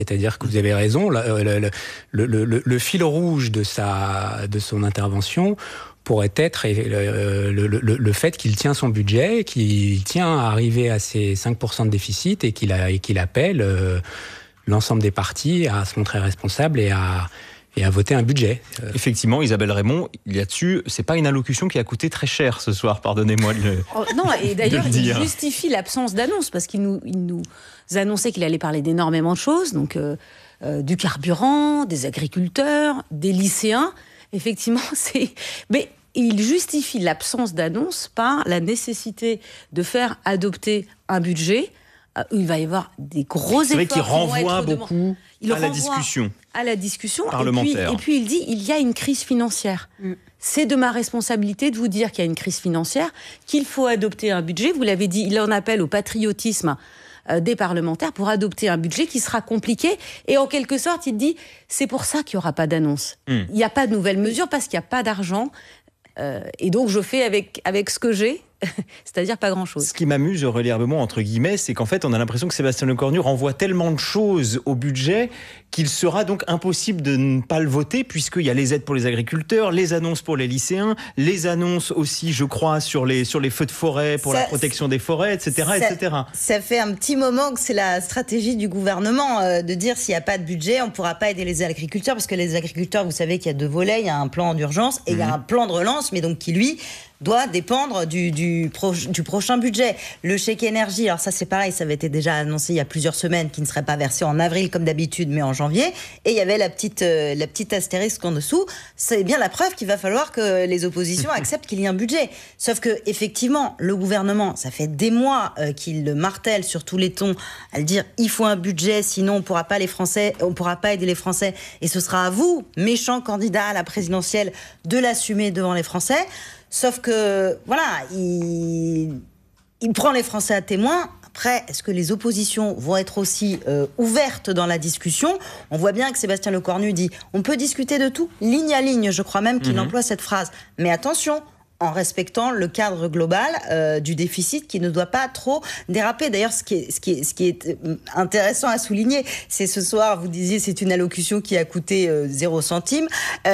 C'est-à-dire que vous avez raison, le fil rouge de son intervention pourrait être le fait qu'il tient son budget, qu'il tient à arriver à ses 5% de déficit et qu'il appelle l'ensemble des partis à se montrer responsables et à voter un budget. Effectivement, Isabelle Raymond, là-dessus, c'est pas une allocution qui a coûté très cher ce soir, pardonnez-moi de non, et d'ailleurs, il justifie l'absence d'annonce, parce qu'il nous annonçait qu'il allait parler d'énormément de choses, donc du carburant, des agriculteurs, des lycéens. Effectivement, mais il justifie l'absence d'annonce par la nécessité de faire adopter un budget. Il va y avoir des gros efforts. C'est vrai qu'il renvoie beaucoup à la discussion parlementaire. Et puis il dit, il y a une crise financière. C'est de ma responsabilité de vous dire qu'il y a une crise financière, qu'il faut adopter un budget. Vous l'avez dit, il en appelle au patriotisme des parlementaires pour adopter un budget qui sera compliqué. Et en quelque sorte, il dit, c'est pour ça qu'il n'y aura pas d'annonce. Il n'y a pas de nouvelles mesures parce qu'il n'y a pas d'argent. Et donc, je fais avec ce que j'ai, c'est-à-dire pas grand-chose. Ce qui m'amuse, relièrement, entre guillemets, c'est qu'en fait, on a l'impression que Sébastien Lecornu renvoie tellement de choses au budget qu'il sera donc impossible de ne pas le voter, puisqu'il y a les aides pour les agriculteurs, les annonces pour les lycéens, les annonces aussi, je crois, sur les feux de forêt, pour la protection des forêts, etc., etc. Ça fait un petit moment que c'est la stratégie du gouvernement de dire s'il n'y a pas de budget, on ne pourra pas aider les agriculteurs, parce que les agriculteurs, vous savez qu'il y a 2 volets, il y a un plan d'urgence et il y a un plan de relance, mais donc qui, lui, doit dépendre du prochain budget. Le chèque énergie, alors ça c'est pareil, ça avait été déjà annoncé il y a plusieurs semaines, qui ne serait pas versé en avril comme d'habitude, mais en janvier. Et il y avait la petite astérisque en dessous. C'est bien la preuve qu'il va falloir que les oppositions acceptent qu'il y ait un budget. Sauf que effectivement, le gouvernement, ça fait des mois qu'il le martèle sur tous les tons, à le dire il faut un budget, sinon on pourra pas aider les Français. Et ce sera à vous, méchants candidats à la présidentielle, de l'assumer devant les Français. Sauf que, voilà, il prend les Français à témoin. Après, est-ce que les oppositions vont être aussi ouvertes dans la discussion ? On voit bien que Sébastien Lecornu dit « on peut discuter de tout, ligne à ligne », je crois même qu'il emploie cette phrase. Mais attention, en respectant le cadre global du déficit qui ne doit pas trop déraper. D'ailleurs, ce qui est intéressant à souligner, c'est ce soir, vous disiez, c'est une allocution qui a coûté 0 centime.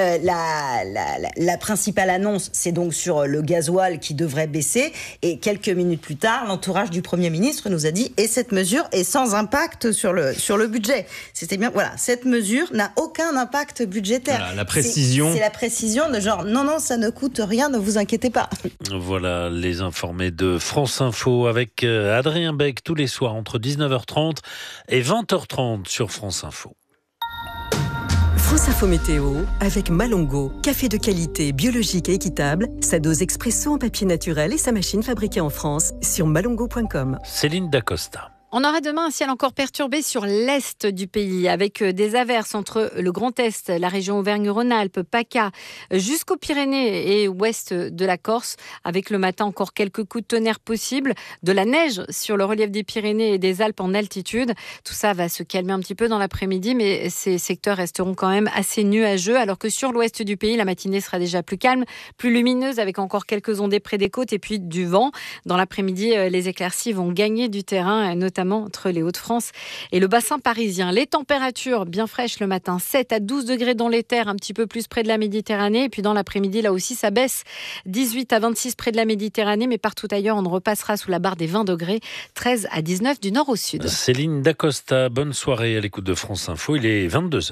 La principale annonce, c'est donc sur le gasoil qui devrait baisser. Et quelques minutes plus tard, l'entourage du Premier ministre nous a dit « et cette mesure est sans impact sur le budget ». C'était bien, voilà, cette mesure n'a aucun impact budgétaire. Voilà, la précision. C'est la précision de genre, non, ça ne coûte rien, ne vous inquiétez pas. Voilà les informés de France Info avec Adrien Beck tous les soirs entre 19h30 et 20h30 sur France Info. France Info Météo avec Malongo, café de qualité, biologique et équitable, sa dose expresso en papier naturel et sa machine fabriquée en France sur malongo.com. Céline Dacosta. On aura demain un ciel encore perturbé sur l'est du pays, avec des averses entre le Grand Est, la région Auvergne-Rhône-Alpes, PACA, jusqu'aux Pyrénées et ouest de la Corse, avec le matin encore quelques coups de tonnerre possibles, de la neige sur le relief des Pyrénées et des Alpes en altitude. Tout ça va se calmer un petit peu dans l'après-midi, mais ces secteurs resteront quand même assez nuageux, alors que sur l'ouest du pays, la matinée sera déjà plus calme, plus lumineuse, avec encore quelques ondées près des côtes et puis du vent. Dans l'après-midi, les éclaircies vont gagner du terrain, notamment entre les Hauts-de-France et le bassin parisien. Les températures bien fraîches le matin, 7 à 12 degrés dans les terres, un petit peu plus près de la Méditerranée. Et puis dans l'après-midi, là aussi, ça baisse, 18 à 26 près de la Méditerranée, mais partout ailleurs, on ne repassera sous la barre des 20 degrés, 13 à 19 du nord au sud. Céline Dacosta, bonne soirée à l'écoute de France Info, il est 22h.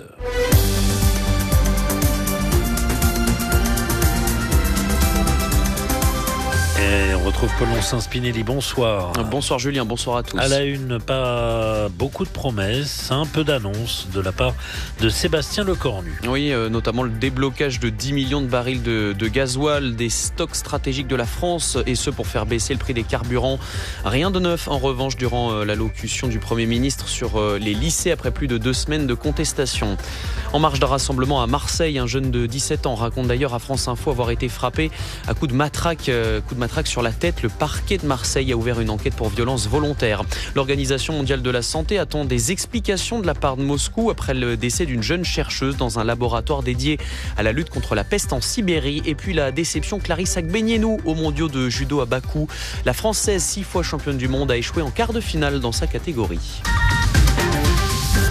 Et on retrouve Paul Spinelli, bonsoir. Bonsoir Julien, bonsoir à tous. À la une, pas beaucoup de promesses, un peu d'annonces de la part de Sébastien Lecornu. Oui, notamment le déblocage de 10 millions de barils de gasoil, des stocks stratégiques de la France, et ce pour faire baisser le prix des carburants. Rien de neuf en revanche durant l'allocution du Premier ministre sur les lycées après plus de 2 semaines de contestation. En marge d'un rassemblement à Marseille, un jeune de 17 ans raconte d'ailleurs à France Info avoir été frappé à coups de matraque sur la tête. Le parquet de Marseille a ouvert une enquête pour violence volontaire. L'Organisation mondiale de la santé attend des explications de la part de Moscou après le décès d'une jeune chercheuse dans un laboratoire dédié à la lutte contre la peste en Sibérie. Et puis la déception, Clarisse Agbenienou aux mondiaux de judo à Bakou. La Française, 6 fois championne du monde, a échoué en quart de finale dans sa catégorie.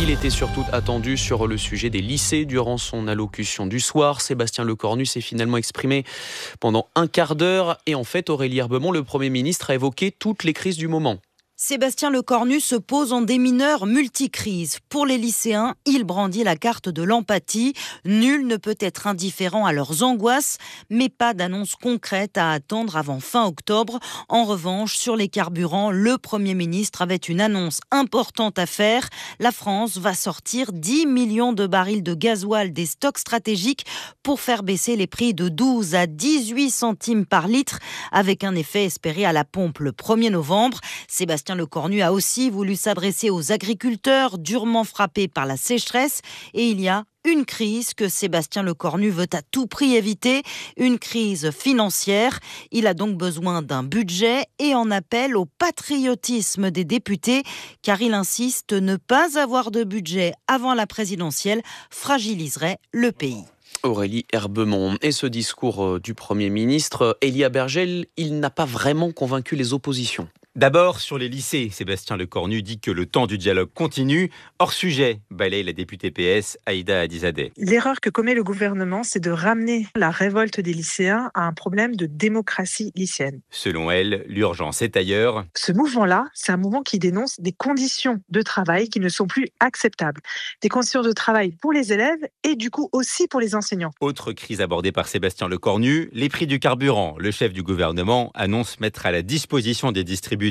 Il était surtout attendu sur le sujet des lycées durant son allocution du soir. Sébastien Lecornu s'est finalement exprimé pendant un quart d'heure. Et en fait, Aurélie Herbemont, le Premier ministre, a évoqué toutes les crises du moment. Sébastien Lecornu se pose en démineur multicrise. Pour les lycéens, il brandit la carte de l'empathie. Nul ne peut être indifférent à leurs angoisses, mais pas d'annonce concrète à attendre avant fin octobre. En revanche, sur les carburants, le Premier ministre avait une annonce importante à faire. La France va sortir 10 millions de barils de gasoil des stocks stratégiques pour faire baisser les prix de 12 à 18 centimes par litre, avec un effet espéré à la pompe le 1er novembre. Sébastien Lecornu a aussi voulu s'adresser aux agriculteurs durement frappés par la sécheresse, et il y a une crise que Sébastien Lecornu veut à tout prix éviter, une crise financière. Il a donc besoin d'un budget et en appelle au patriotisme des députés, car il insiste, ne pas avoir de budget avant la présidentielle fragiliserait le pays. Aurélie Herbemont. Et ce discours du Premier ministre, Elia Bergel, il n'a pas vraiment convaincu les oppositions. D'abord, sur les lycées, Sébastien Lecornu dit que le temps du dialogue continue. Hors sujet, balaye la députée PS Aïda Hadizadeh. L'erreur que commet le gouvernement, c'est de ramener la révolte des lycéens à un problème de démocratie lycéenne. Selon elle, l'urgence est ailleurs. Ce mouvement-là, c'est un mouvement qui dénonce des conditions de travail qui ne sont plus acceptables. Des conditions de travail pour les élèves et du coup aussi pour les enseignants. Autre crise abordée par Sébastien Lecornu, les prix du carburant. Le chef du gouvernement annonce mettre à la disposition des distributeurs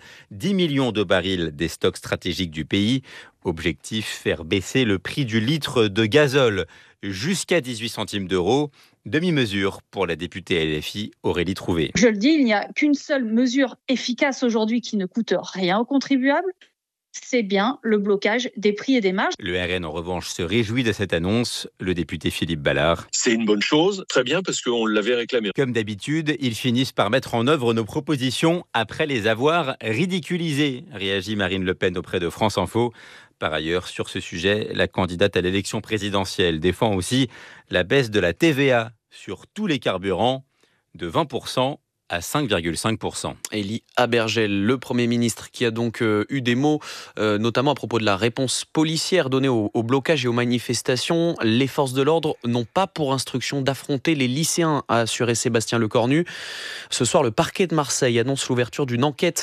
10 millions de barils des stocks stratégiques du pays. Objectif, faire baisser le prix du litre de gazole jusqu'à 18 centimes d'euros. Demi-mesure pour la députée LFI Aurélie Trouvé. Je le dis, il n'y a qu'une seule mesure efficace aujourd'hui qui ne coûte rien aux contribuables. C'est bien le blocage des prix et des marges. Le RN, en revanche, se réjouit de cette annonce. Le député Philippe Ballard. C'est une bonne chose, très bien, parce qu'on l'avait réclamé. Comme d'habitude, ils finissent par mettre en œuvre nos propositions après les avoir ridiculisées, réagit Marine Le Pen auprès de France Info. Par ailleurs, sur ce sujet, la candidate à l'élection présidentielle défend aussi la baisse de la TVA sur tous les carburants de 20% à 5,5%. Elie Abergel, le Premier ministre, qui a donc eu des mots, notamment à propos de la réponse policière donnée au blocage et aux manifestations. Les forces de l'ordre n'ont pas pour instruction d'affronter les lycéens, a assuré Sébastien Lecornu. Ce soir, le parquet de Marseille annonce l'ouverture d'une enquête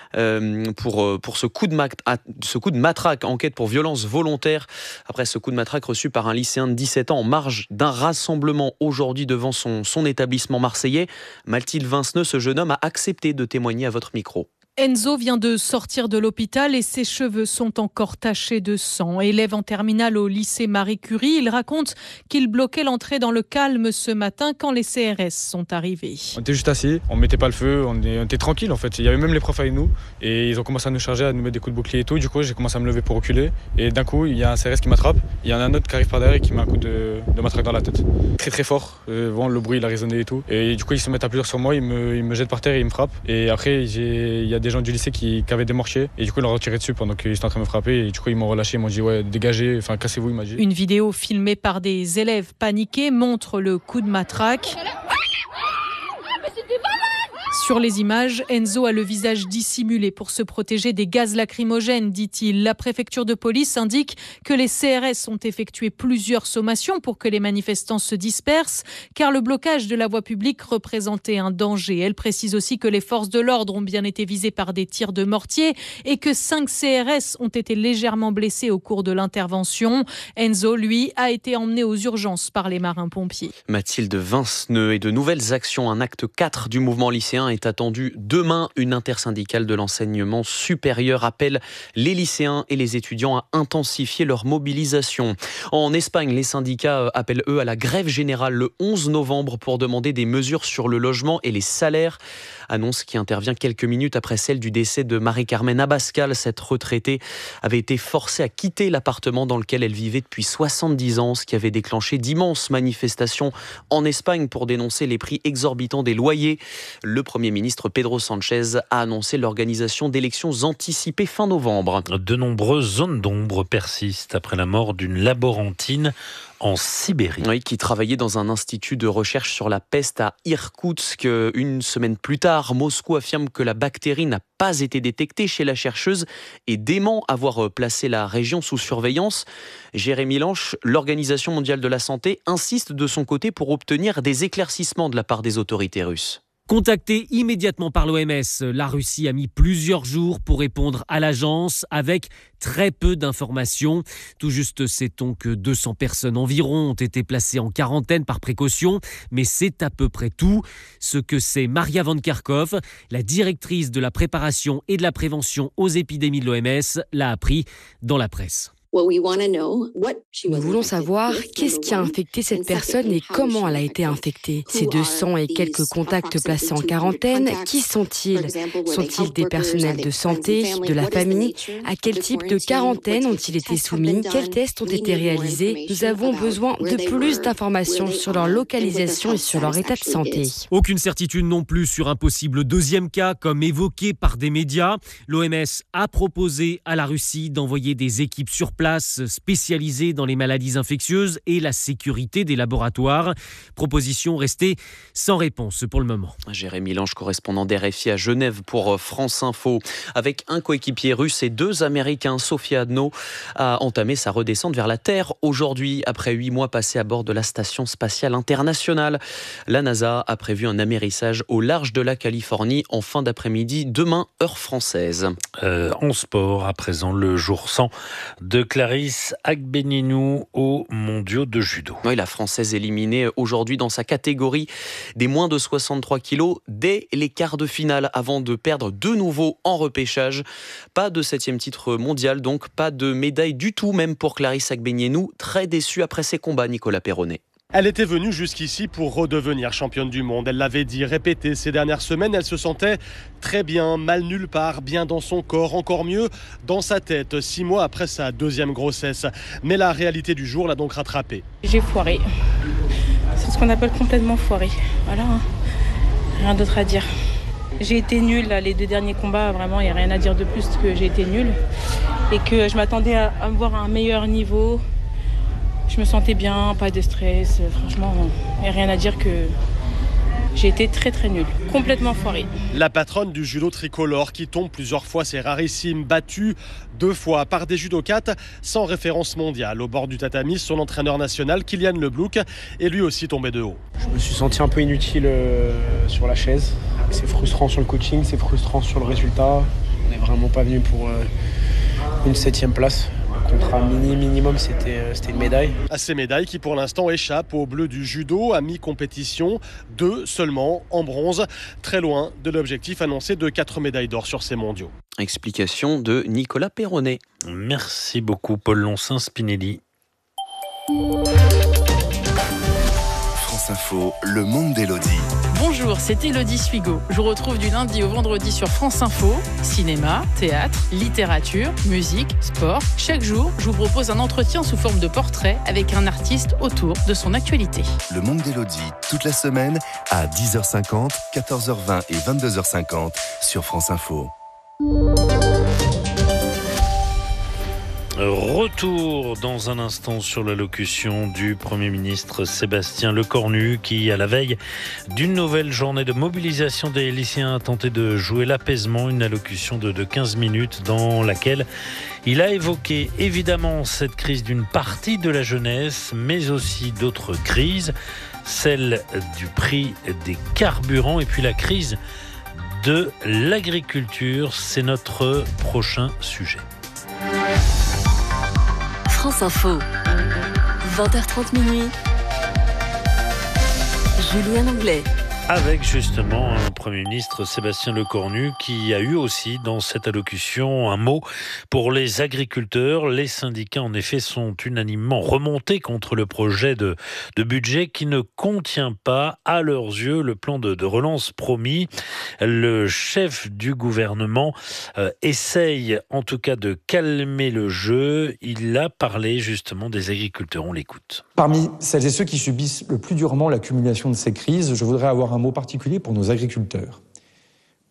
pour ce coup de matraque, enquête pour violence volontaire, après ce coup de matraque reçu par un lycéen de 17 ans en marge d'un rassemblement aujourd'hui devant son établissement marseillais. Mathilde Vinceneux, ce jeune homme a accepté de témoigner à votre micro. Enzo vient de sortir de l'hôpital et ses cheveux sont encore tachés de sang. Élève en terminale au lycée Marie Curie, il raconte qu'il bloquait l'entrée dans le calme ce matin quand les CRS sont arrivés. On était juste assis, on mettait pas le feu, on était tranquille en fait. Il y avait même les profs avec nous et ils ont commencé à nous charger, à nous mettre des coups de bouclier et tout. Du coup, j'ai commencé à me lever pour reculer et d'un coup, il y a un CRS qui m'attrape. Il y en a un autre qui arrive par derrière et qui met un coup de matraque dans la tête. Très très fort, bon, le bruit il a résonné et tout. Et du coup, ils se mettent à plusieurs sur moi, ils me jettent par terre et ils me frappent. Et après, il y a des gens du lycée qui avaient des mortiers et du coup ils leur ont tiré dessus pendant qu'ils étaient en train de me frapper et du coup ils m'ont relâché, ils m'ont dit ouais dégagez, enfin cassez-vous, il m'a dit. Une vidéo filmée par des élèves paniqués montre le coup de matraque. Sur les images, Enzo a le visage dissimulé pour se protéger des gaz lacrymogènes, dit-il. La préfecture de police indique que les CRS ont effectué plusieurs sommations pour que les manifestants se dispersent, car le blocage de la voie publique représentait un danger. Elle précise aussi que les forces de l'ordre ont bien été visées par des tirs de mortier et que 5 CRS ont été légèrement blessés au cours de l'intervention. Enzo, lui, a été emmené aux urgences par les marins-pompiers. Mathilde Vinceneux, et de nouvelles actions. Un acte 4 du mouvement lycéen est attendu demain. Une intersyndicale de l'enseignement supérieur appelle les lycéens et les étudiants à intensifier leur mobilisation. En Espagne, les syndicats appellent eux à la grève générale le 11 novembre pour demander des mesures sur le logement et les salaires. Annonce qui intervient quelques minutes après celle du décès de Marie-Carmen Abascal. Cette retraitée avait été forcée à quitter l'appartement dans lequel elle vivait depuis 70 ans, ce qui avait déclenché d'immenses manifestations en Espagne pour dénoncer les prix exorbitants des loyers. Le Premier Premier ministre Pedro Sánchez a annoncé l'organisation d'élections anticipées fin novembre. De nombreuses zones d'ombre persistent après la mort d'une laborantine en Sibérie. Oui, qui travaillait dans un institut de recherche sur la peste à Irkoutsk. Une semaine plus tard, Moscou affirme que la bactérie n'a pas été détectée chez la chercheuse et dément avoir placé la région sous surveillance. Jérémy Lanche, l'Organisation mondiale de la santé, insiste de son côté pour obtenir des éclaircissements de la part des autorités russes. Contacté immédiatement par l'OMS, la Russie a mis plusieurs jours pour répondre à l'agence avec très peu d'informations. Tout juste sait-on que 200 personnes environ ont été placées en quarantaine par précaution, mais c'est à peu près tout. Ce que sait Maria Van Kerkhove, la directrice de la préparation et de la prévention aux épidémies de l'OMS, l'a appris dans la presse. Nous voulons savoir qu'est-ce qui a infecté cette personne et comment elle a été infectée. Ces 200 et quelques contacts placés en quarantaine, qui sont-ils ? Sont-ils des personnels de santé, de la famille ? À quel type de quarantaine ont-ils été soumis ? Quels tests ont été réalisés ? Nous avons besoin de plus d'informations sur leur localisation et sur leur état de santé. Aucune certitude non plus sur un possible deuxième cas, comme évoqué par des médias. L'OMS a proposé à la Russie d'envoyer des équipes sur place spécialisée dans les maladies infectieuses et la sécurité des laboratoires. Proposition restée sans réponse pour le moment. Jérémy Lange, correspondant d'RFI à Genève pour France Info. Avec un coéquipier russe et 2 Américains, Sophia Adno a entamé sa redescente vers la Terre aujourd'hui, après 8 mois passés à bord de la Station spatiale internationale. La NASA a prévu un amérissage au large de la Californie en fin d'après-midi, demain, heure française. En sport, à présent, le jour 100 de Clarisse Agbenienou aux mondiaux de judo. Oui, la Française éliminée aujourd'hui dans sa catégorie des moins de 63 kilos dès les quarts de finale avant de perdre de nouveau en repêchage. Pas de 7e titre mondial, donc pas de médaille du tout, même pour Clarisse Agbenienou, très déçue après ses combats, Nicolas Perronnet. Elle était venue jusqu'ici pour redevenir championne du monde. Elle l'avait dit, répété ces dernières semaines. Elle se sentait très bien, mal nulle part, bien dans son corps, encore mieux dans sa tête, 6 mois après sa 2e grossesse. Mais la réalité du jour l'a donc rattrapée. J'ai foiré. C'est ce qu'on appelle complètement foiré. Voilà, rien d'autre à dire. J'ai été nulle les 2 derniers combats, vraiment, il n'y a rien à dire de plus que j'ai été nulle. Et que je m'attendais à me voir à un meilleur niveau. Je me sentais bien, pas de stress, franchement, il n'y a rien à dire que j'ai été très très nulle, complètement foirée. La patronne du judo tricolore qui tombe plusieurs fois, c'est rarissime, battue 2 fois par des judokates sans référence mondiale. Au bord du tatami, son entraîneur national, Kylian Leblouk, est lui aussi tombé de haut. Je me suis senti un peu inutile sur la chaise. C'est frustrant sur le coaching, c'est frustrant sur le résultat. On n'est vraiment pas venu pour une 7e place. Contrat minimum, c'était une médaille. À ces médailles qui pour l'instant échappent aux Bleus du judo à mi-compétition, 2 seulement en bronze, très loin de l'objectif annoncé de 4 médailles d'or sur ces mondiaux. Explication de Nicolas Perronnet. Merci beaucoup Paul Loncin-Spinelli. France Info, le monde d'Élodie. Bonjour, c'est Élodie Suigo. Je vous retrouve du lundi au vendredi sur France Info. Cinéma, théâtre, littérature, musique, sport. Chaque jour, je vous propose un entretien sous forme de portrait avec un artiste autour de son actualité. Le monde d'Élodie, toute la semaine à 10h50, 14h20 et 22h50 sur France Info. Retour dans un instant sur l'allocution du Premier ministre Sébastien Lecornu qui, à la veille d'une nouvelle journée de mobilisation des lycéens, a tenté de jouer l'apaisement. Une allocution de 15 minutes dans laquelle il a évoqué évidemment cette crise d'une partie de la jeunesse, mais aussi d'autres crises, celle du prix des carburants et puis la crise de l'agriculture. C'est notre prochain sujet. France Info, 20h30 minuit. Julien Anglais. Avec justement un Premier ministre Sébastien Lecornu qui a eu aussi dans cette allocution un mot pour les agriculteurs. Les syndicats en effet sont unanimement remontés contre le projet de budget qui ne contient pas à leurs yeux le plan de relance promis. Le chef du gouvernement essaye en tout cas de calmer le jeu. Il a parlé justement des agriculteurs. On l'écoute. Parmi celles et ceux qui subissent le plus durement l'accumulation de ces crises, je voudrais avoir un mot particulier pour nos agriculteurs.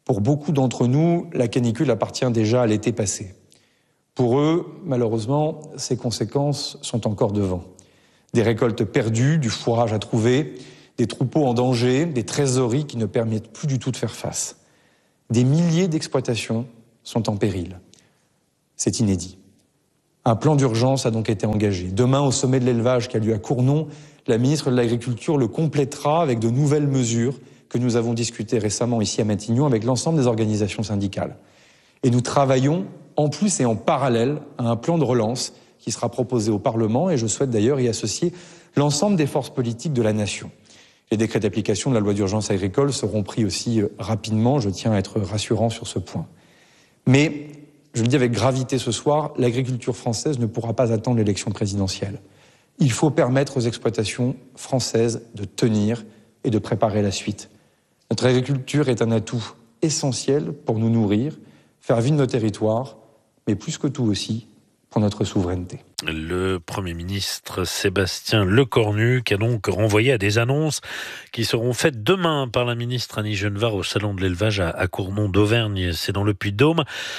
Pour beaucoup d'entre nous, la canicule appartient déjà à l'été passé. Pour eux, malheureusement, ces conséquences sont encore devant. Des récoltes perdues, du fourrage à trouver, des troupeaux en danger, des trésoreries qui ne permettent plus du tout de faire face. Des milliers d'exploitations sont en péril. C'est inédit. Un plan d'urgence a donc été engagé. Demain, au sommet de l'élevage qui a lieu à Cournon, la ministre de l'Agriculture le complétera avec de nouvelles mesures que nous avons discutées récemment ici à Matignon avec l'ensemble des organisations syndicales. Et nous travaillons en plus et en parallèle à un plan de relance qui sera proposé au Parlement et je souhaite d'ailleurs y associer l'ensemble des forces politiques de la nation. Les décrets d'application de la loi d'urgence agricole seront pris aussi rapidement, je tiens à être rassurant sur ce point. Mais, je le dis avec gravité ce soir, l'agriculture française ne pourra pas attendre l'élection présidentielle. Il faut permettre aux exploitations françaises de tenir et de préparer la suite. Notre agriculture est un atout essentiel pour nous nourrir, faire vivre nos territoires, mais plus que tout aussi, pour notre souveraineté. Le Premier ministre Sébastien Lecornu qui a donc renvoyé à des annonces qui seront faites demain par la ministre Annie Genevard au Salon de l'élevage à Cournon d'Auvergne, c'est dans le Puy-de-Dôme.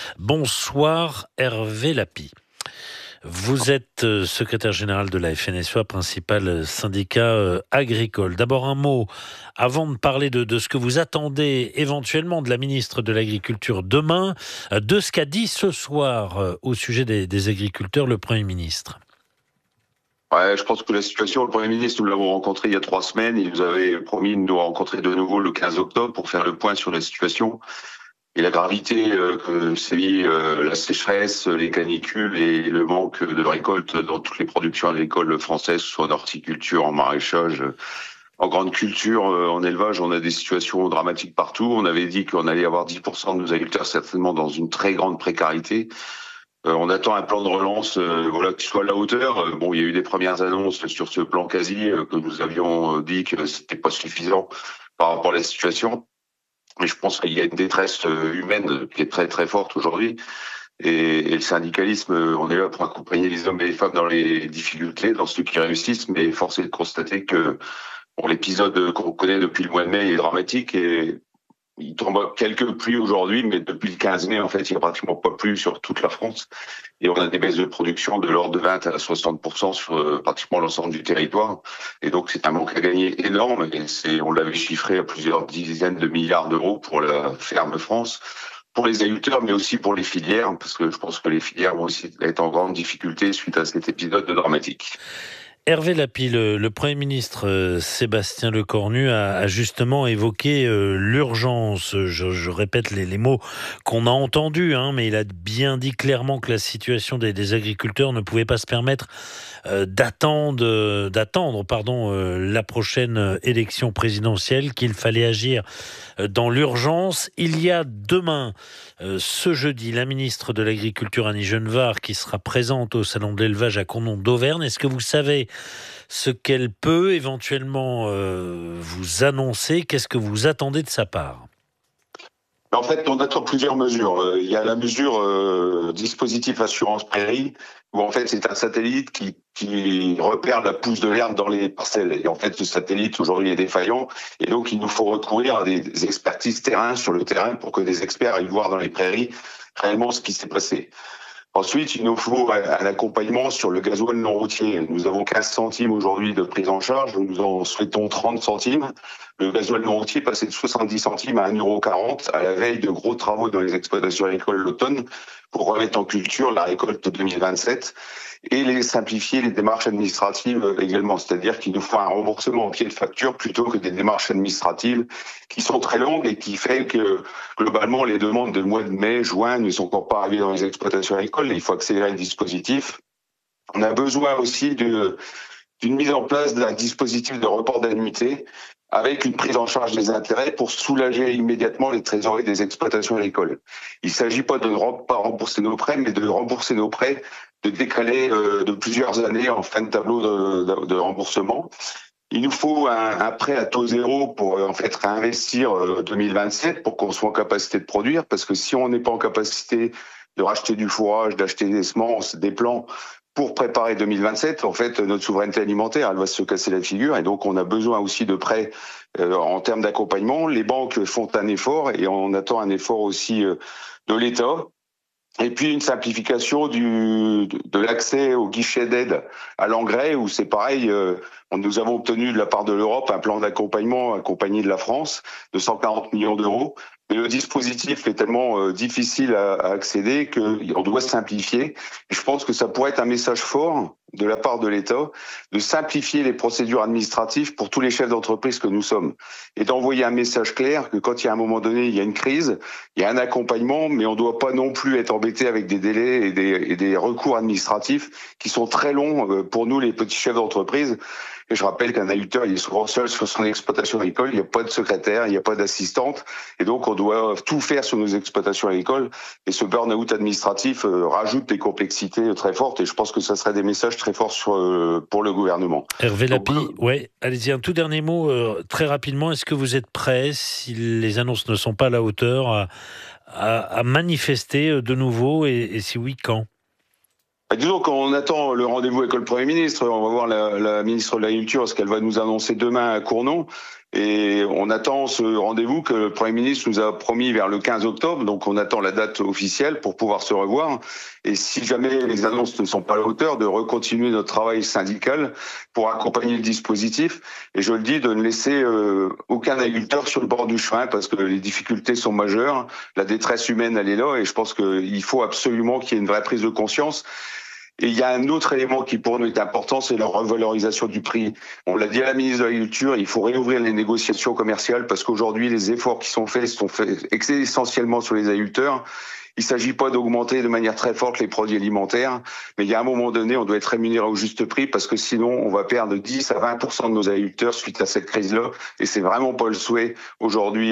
Bonsoir Hervé Lapie. Vous êtes secrétaire général de la FNSEA, principal syndicat agricole. D'abord un mot, avant de parler de ce que vous attendez éventuellement de la ministre de l'Agriculture demain, de ce qu'a dit ce soir au sujet des agriculteurs le Premier ministre. Ouais, je pense que la situation, le Premier ministre, nous l'avons rencontré il y a 3 semaines. Il nous avait promis de nous rencontrer de nouveau le 15 octobre pour faire le point sur la situation. Et la gravité que sévit la sécheresse, les canicules et le manque de récolte dans toutes les productions agricoles françaises, soit en horticulture, en maraîchage, en grande culture, en élevage, on a des situations dramatiques partout. On avait dit qu'on allait avoir 10% de nos agriculteurs certainement dans une très grande précarité. On attend un plan de relance qui soit à la hauteur. Bon, il y a eu des premières annonces sur ce plan quasi que nous avions dit que c'était pas suffisant par rapport à la situation. Mais je pense qu'il y a une détresse humaine qui est très très forte aujourd'hui. Et le syndicalisme, on est là pour accompagner les hommes et les femmes dans les difficultés, dans ceux qui réussissent. Mais force est de constater que l'épisode qu'on connaît depuis le mois de mai est dramatique et il tombe quelques pluies aujourd'hui, mais depuis le 15 mai, en fait, il n'y a pratiquement pas plu sur toute la France. Et on a des baisses de production de l'ordre de 20 à 60% sur pratiquement l'ensemble du territoire. Et donc, c'est un manque à gagner énorme. Et on l'avait chiffré à plusieurs dizaines de milliards d'euros pour la ferme France, pour les agriculteurs, mais aussi pour les filières, parce que je pense que les filières vont aussi être en grande difficulté suite à cet épisode dramatique. Hervé Lapie, le Premier ministre Sébastien Lecornu a justement évoqué l'urgence. Je répète les mots qu'on a entendus, mais il a bien dit clairement que la situation des agriculteurs ne pouvait pas se permettre d'attendre la prochaine élection présidentielle, qu'il fallait agir dans l'urgence. Il y a demain, ce jeudi, la ministre de l'Agriculture Annie Genevard qui sera présente au Salon de l'élevage à Cournon d'Auvergne. Est-ce que vous savez ce qu'elle peut éventuellement vous annoncer? Qu'est-ce que vous attendez de sa part? En fait, on attend plusieurs mesures. Il y a la mesure dispositif assurance prairie, où en fait c'est un satellite qui repère la pousse de l'herbe dans les parcelles. Et en fait, ce satellite aujourd'hui est défaillant, et donc il nous faut recourir à des expertises terrain sur le terrain pour que des experts aillent voir dans les prairies réellement ce qui s'est passé. Ensuite, il nous faut un accompagnement sur le gasoil non routier. Nous avons 15 centimes aujourd'hui de prise en charge. Nous en souhaitons 30 centimes. Le gasoil non routier passé de 70 centimes à 1,40 € à la veille de gros travaux dans les exploitations agricoles l'automne pour remettre en culture la récolte 2027 et simplifier les démarches administratives également. C'est-à-dire qu'il nous faut un remboursement en pied de facture plutôt que des démarches administratives qui sont très longues et qui fait que globalement les demandes de mois de mai, juin ne sont encore pas arrivées dans les exploitations agricoles. Il faut accélérer le dispositif. On a besoin aussi d'une mise en place d'un dispositif de report d'annuité avec une prise en charge des intérêts pour soulager immédiatement les trésoreries des exploitations agricoles. Il ne s'agit pas de ne pas rembourser nos prêts, mais de rembourser nos prêts, de décaler de plusieurs années en fin de tableau de remboursement. Il nous faut un prêt à taux zéro pour en fait réinvestir 2027 pour qu'on soit en capacité de produire, parce que si on n'est pas en capacité de racheter du fourrage, d'acheter des semences, des plants, pour préparer 2027, en fait, notre souveraineté alimentaire, elle va se casser la figure. Et donc, on a besoin aussi de prêts en termes d'accompagnement. Les banques font un effort et on attend un effort aussi de l'État. Et puis une simplification de l'accès au guichet d'aide à l'engrais, où c'est pareil, nous avons obtenu de la part de l'Europe un plan d'accompagnement accompagné de la France de 140 millions d'euros. Mais le dispositif est tellement difficile à accéder qu'on doit simplifier. Et je pense que ça pourrait être un message fort de la part de l'État de simplifier les procédures administratives pour tous les chefs d'entreprise que nous sommes et d'envoyer un message clair que quand il y a un moment donné, il y a une crise, il y a un accompagnement, mais on ne doit pas non plus être embêté avec des délais et des recours administratifs qui sont très longs pour nous, les petits chefs d'entreprise. Et je rappelle qu'un agriculteur, il est souvent seul sur son exploitation agricole, il n'y a pas de secrétaire, il n'y a pas d'assistante, et donc on doit tout faire sur nos exploitations agricoles. Et ce burn-out administratif rajoute des complexités très fortes, et je pense que ça serait des messages très forts pour le gouvernement. Hervé Lapie, ouais, allez-y, un tout dernier mot, très rapidement. Est-ce que vous êtes prêt, si les annonces ne sont pas à la hauteur, à manifester de nouveau, et si oui, quand ? Disons qu'on attend le rendez-vous avec le Premier ministre. On va voir la ministre de l'Agriculture, ce qu'elle va nous annoncer demain à Cournon. Et on attend ce rendez-vous que le Premier ministre nous a promis vers le 15 octobre. Donc on attend la date officielle pour pouvoir se revoir. Et si jamais les annonces ne sont pas à la hauteur, de recontinuer notre travail syndical pour accompagner le dispositif. Et je le dis, de ne laisser aucun agriculteur sur le bord du chemin parce que les difficultés sont majeures. La détresse humaine, elle est là. Et je pense qu'il faut absolument qu'il y ait une vraie prise de conscience. Et il y a un autre élément qui pour nous est important, c'est la revalorisation du prix. On l'a dit à la ministre de l'Agriculture, il faut réouvrir les négociations commerciales parce qu'aujourd'hui, les efforts qui sont faits essentiellement sur les agriculteurs. Il ne s'agit pas d'augmenter de manière très forte les produits alimentaires, mais il y a un moment donné, on doit être rémunéré au juste prix parce que sinon, on va perdre 10 à 20% de nos agriculteurs suite à cette crise-là. Et c'est vraiment pas le souhait aujourd'hui,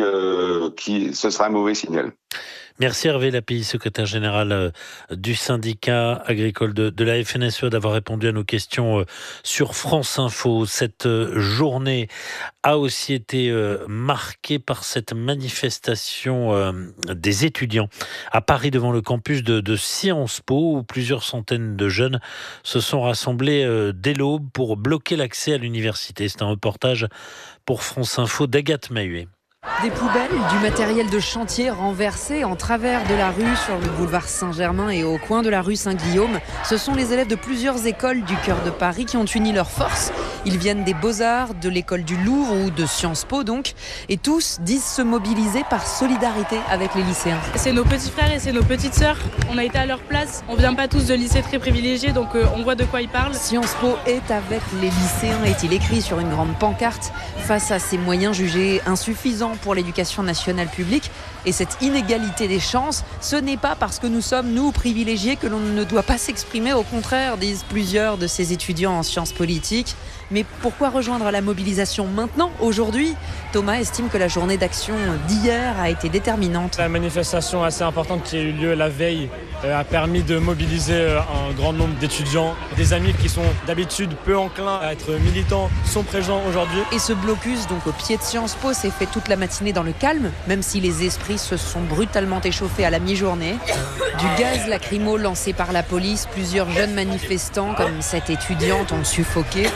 ce sera un mauvais signal. Merci Hervé Lapie, secrétaire général du syndicat agricole de la FNSEA, d'avoir répondu à nos questions sur France Info. Cette journée a aussi été marquée par cette manifestation des étudiants à Paris devant le campus de Sciences Po, où plusieurs centaines de jeunes se sont rassemblés dès l'aube pour bloquer l'accès à l'université. C'est un reportage pour France Info d'Agathe Mahuet. Des poubelles, du matériel de chantier renversé en travers de la rue sur le boulevard Saint-Germain et au coin de la rue Saint-Guillaume. Ce sont les élèves de plusieurs écoles du cœur de Paris qui ont uni leurs forces. Ils viennent des Beaux-Arts, de l'école du Louvre ou de Sciences Po donc. Et tous disent se mobiliser par solidarité avec les lycéens. C'est nos petits frères et c'est nos petites sœurs. On a été à leur place. On vient pas tous de lycées très privilégiés, donc on voit de quoi ils parlent. Sciences Po est avec les lycéens, est-il écrit sur une grande pancarte. Face à ces moyens jugés insuffisants pour l'éducation nationale publique et cette inégalité des chances, ce n'est pas parce que nous sommes, nous, privilégiés que l'on ne doit pas s'exprimer. Au contraire, disent plusieurs de ces étudiants en sciences politiques. Mais pourquoi rejoindre la mobilisation maintenant, aujourd'hui ? Thomas estime que la journée d'action d'hier a été déterminante. La manifestation assez importante qui a eu lieu la veille a permis de mobiliser un grand nombre d'étudiants. Des amis qui sont d'habitude peu enclins à être militants sont présents aujourd'hui. Et ce blocus, donc au pied de Sciences Po, s'est fait toute la matinée dans le calme, même si les esprits se sont brutalement échauffés à la mi-journée. Du gaz lacrymo lancé par la police, plusieurs jeunes manifestants, comme cette étudiante, ont suffoqué.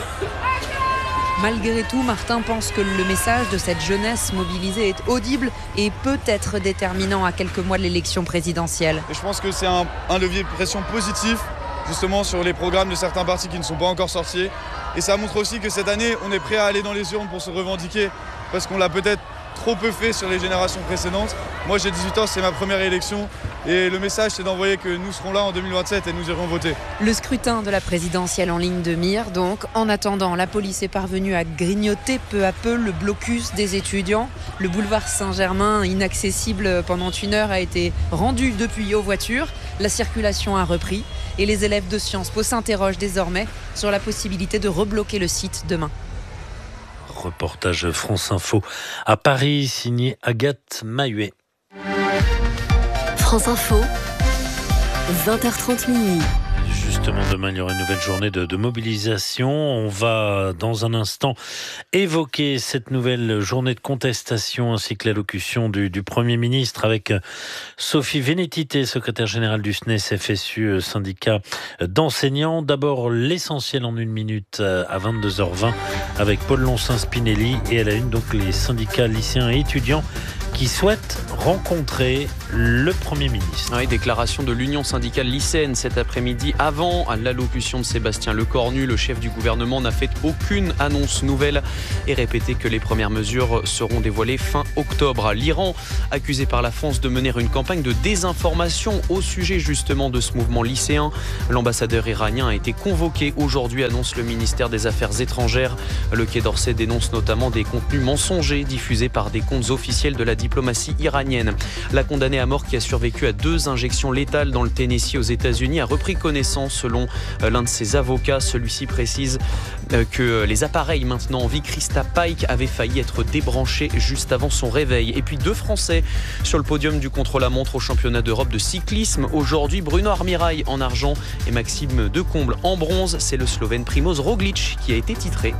Malgré tout, Martin pense que le message de cette jeunesse mobilisée est audible et peut être déterminant à quelques mois de l'élection présidentielle. Et je pense que c'est un levier de pression positif, justement sur les programmes de certains partis qui ne sont pas encore sortis. Et ça montre aussi que cette année, on est prêt à aller dans les urnes pour se revendiquer, parce qu'on l'a peut-être trop peu fait sur les générations précédentes. Moi, j'ai 18 ans, c'est ma première élection. Et le message, c'est d'envoyer que nous serons là en 2027 et nous irons voter. Le scrutin de la présidentielle en ligne de mire, donc. En attendant, la police est parvenue à grignoter peu à peu le blocus des étudiants. Le boulevard Saint-Germain, inaccessible pendant une heure, a été rendu depuis aux voitures. La circulation a repris. Et les élèves de Sciences Po s'interrogent désormais sur la possibilité de rebloquer le site demain. Reportage France Info à Paris, signé Agathe Mahuet. France Info, 20h30 minuit. Justement. justement, demain, il y aura une nouvelle journée de mobilisation. On va, dans un instant, évoquer cette nouvelle journée de contestation ainsi que l'allocution du Premier ministre avec Sophie Vénétité, secrétaire générale du SNES-FSU, syndicat d'enseignants. D'abord, l'essentiel en 1 minute à 22h20 avec Paul Loncin-Spinelli et à la une, donc, les syndicats lycéens et étudiants qui souhaitent rencontrer le Premier ministre. Oui, déclaration de l'Union syndicale lycéenne cet après-midi. Avant l'allocution de Sébastien Lecornu, le chef du gouvernement n'a fait aucune annonce nouvelle et répété que les premières mesures seront dévoilées fin octobre. L'Iran, accusé par la France de mener une campagne de désinformation au sujet justement de ce mouvement lycéen. L'ambassadeur iranien a été convoqué aujourd'hui, annonce le ministère des Affaires étrangères. Le Quai d'Orsay dénonce notamment des contenus mensongers diffusés par des comptes officiels de la diplomatie iranienne. La condamnée à mort qui a survécu à 2 injections létales dans le Tennessee aux États-Unis a repris connaissance selon l'un de ses avocats. Celui-ci précise que les appareils maintenant en vie, Krista Pike, avait failli être débranchés juste avant son réveil. Et puis 2 Français sur le podium du contre-la-montre au championnat d'Europe de cyclisme. Aujourd'hui, Bruno Armirail en argent et Maxime Decomble en bronze. C'est le Slovène Primož Roglič qui a été titré.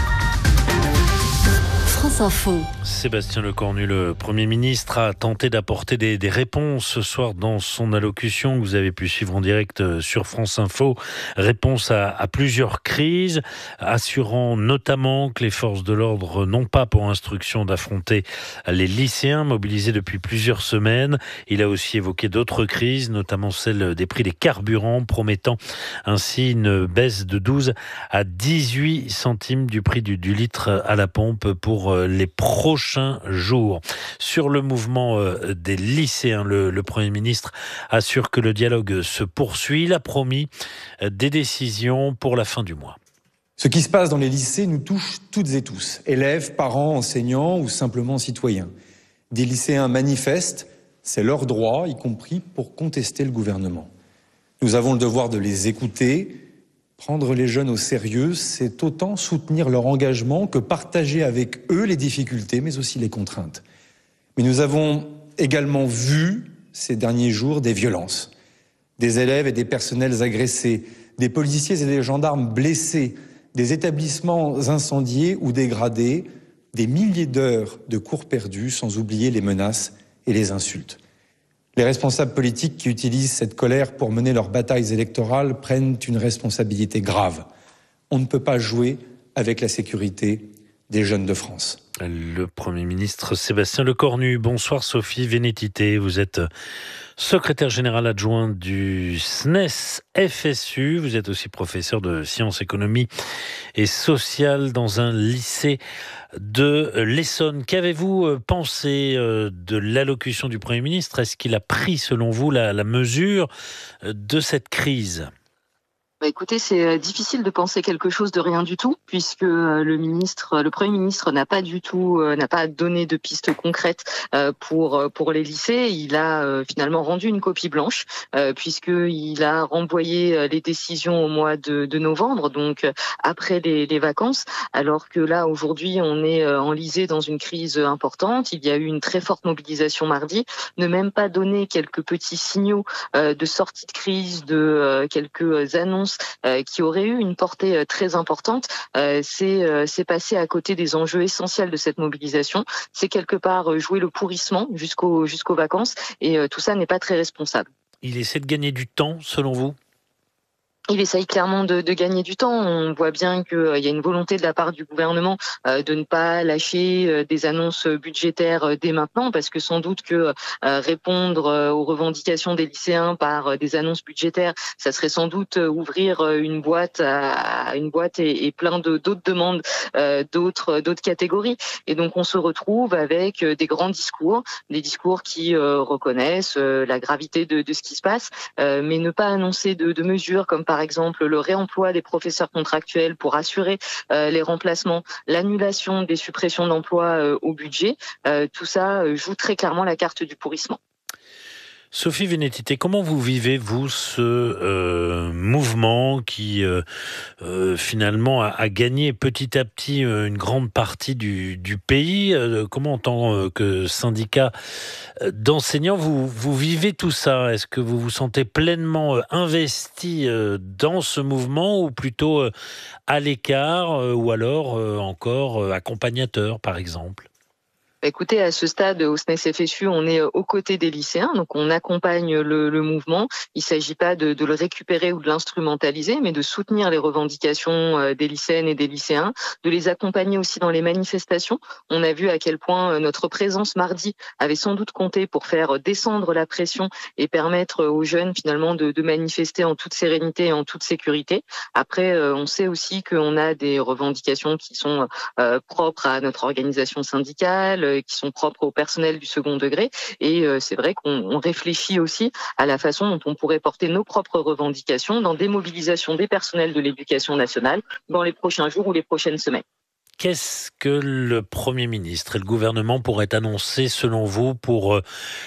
France Info. Sébastien Lecornu, le Premier ministre, a tenté d'apporter des réponses ce soir dans son allocution que vous avez pu suivre en direct sur France Info. Réponse à plusieurs crises, assurant notamment que les forces de l'ordre n'ont pas pour instruction d'affronter les lycéens mobilisés depuis plusieurs semaines. Il a aussi évoqué d'autres crises, notamment celle des prix des carburants, promettant ainsi une baisse de 12 à 18 centimes du prix du litre à la pompe pour les prochains jours. Sur le mouvement des lycéens, le Premier ministre assure que le dialogue se poursuit. Il a promis des décisions pour la fin du mois. Ce qui se passe dans les lycées nous touche toutes et tous, élèves, parents, enseignants ou simplement citoyens. Des lycéens manifestent, c'est leur droit, y compris pour contester le gouvernement. Nous avons le devoir de les écouter. Prendre les jeunes au sérieux, c'est autant soutenir leur engagement que partager avec eux les difficultés, mais aussi les contraintes. Mais nous avons également vu ces derniers jours des violences. Des élèves et des personnels agressés, des policiers et des gendarmes blessés, des établissements incendiés ou dégradés, des milliers d'heures de cours perdus, sans oublier les menaces et les insultes. Les responsables politiques qui utilisent cette colère pour mener leurs batailles électorales prennent une responsabilité grave. On ne peut pas jouer avec la sécurité des jeunes de France. Le Premier ministre Sébastien Lecornu. Bonsoir Sophie Vénétité, vous êtes secrétaire générale adjointe du SNES-FSU. Vous êtes aussi professeur de sciences, économie et sociales dans un lycée de l'Essonne. Qu'avez-vous pensé de l'allocution du Premier ministre ? Est-ce qu'il a pris, selon vous, la mesure de cette crise ? Écoutez, c'est difficile de penser quelque chose de rien du tout, puisque le Premier ministre n'a pas donné de pistes concrètes pour les lycées. Il a finalement rendu une copie blanche, puisqu'il a renvoyé les décisions au mois de novembre, donc après les vacances, alors que là, aujourd'hui, on est enlisé dans une crise importante. Il y a eu une très forte mobilisation mardi, ne même pas donner quelques petits signaux de sortie de crise, de quelques annonces qui aurait eu une portée très importante, c'est passé à côté des enjeux essentiels de cette mobilisation. C'est quelque part jouer le pourrissement jusqu'aux vacances, et tout ça n'est pas très responsable. Il essaie de gagner du temps, selon vous ? Il essaye clairement de gagner du temps. On voit bien qu'il y a une volonté de la part du gouvernement de ne pas lâcher des annonces budgétaires dès maintenant, parce que sans doute que répondre aux revendications des lycéens par des annonces budgétaires, ça serait sans doute ouvrir une boîte et plein d'autres demandes d'autres catégories. Et donc on se retrouve avec des grands discours, des discours qui reconnaissent la gravité de ce qui se passe, mais ne pas annoncer de mesures comme par exemple le réemploi des professeurs contractuels pour assurer les remplacements, l'annulation des suppressions d'emplois au budget. Tout ça joue très clairement la carte du pourrissement. Sophie Vénétité, comment vous vivez, vous, ce mouvement qui finalement a gagné petit à petit une grande partie du pays? Comment, en tant que syndicat d'enseignants, vous vivez tout ça? Est-ce que vous vous sentez pleinement investi dans ce mouvement, ou plutôt à l'écart, ou alors encore accompagnateur, par exemple? Écoutez, à ce stade, au SNES FSU, on est aux côtés des lycéens, donc on accompagne le mouvement. Il ne s'agit pas de le récupérer ou de l'instrumentaliser, mais de soutenir les revendications des lycéennes et des lycéens, de les accompagner aussi dans les manifestations. On a vu à quel point notre présence mardi avait sans doute compté pour faire descendre la pression et permettre aux jeunes finalement de manifester en toute sérénité et en toute sécurité. Après, on sait aussi qu'on a des revendications qui sont propres à notre organisation syndicale, qui sont propres au personnel du second degré. Et c'est vrai qu'on réfléchit aussi à la façon dont on pourrait porter nos propres revendications dans des mobilisations des personnels de l'éducation nationale dans les prochains jours ou les prochaines semaines. Qu'est-ce que le Premier ministre et le gouvernement pourraient annoncer, selon vous, pour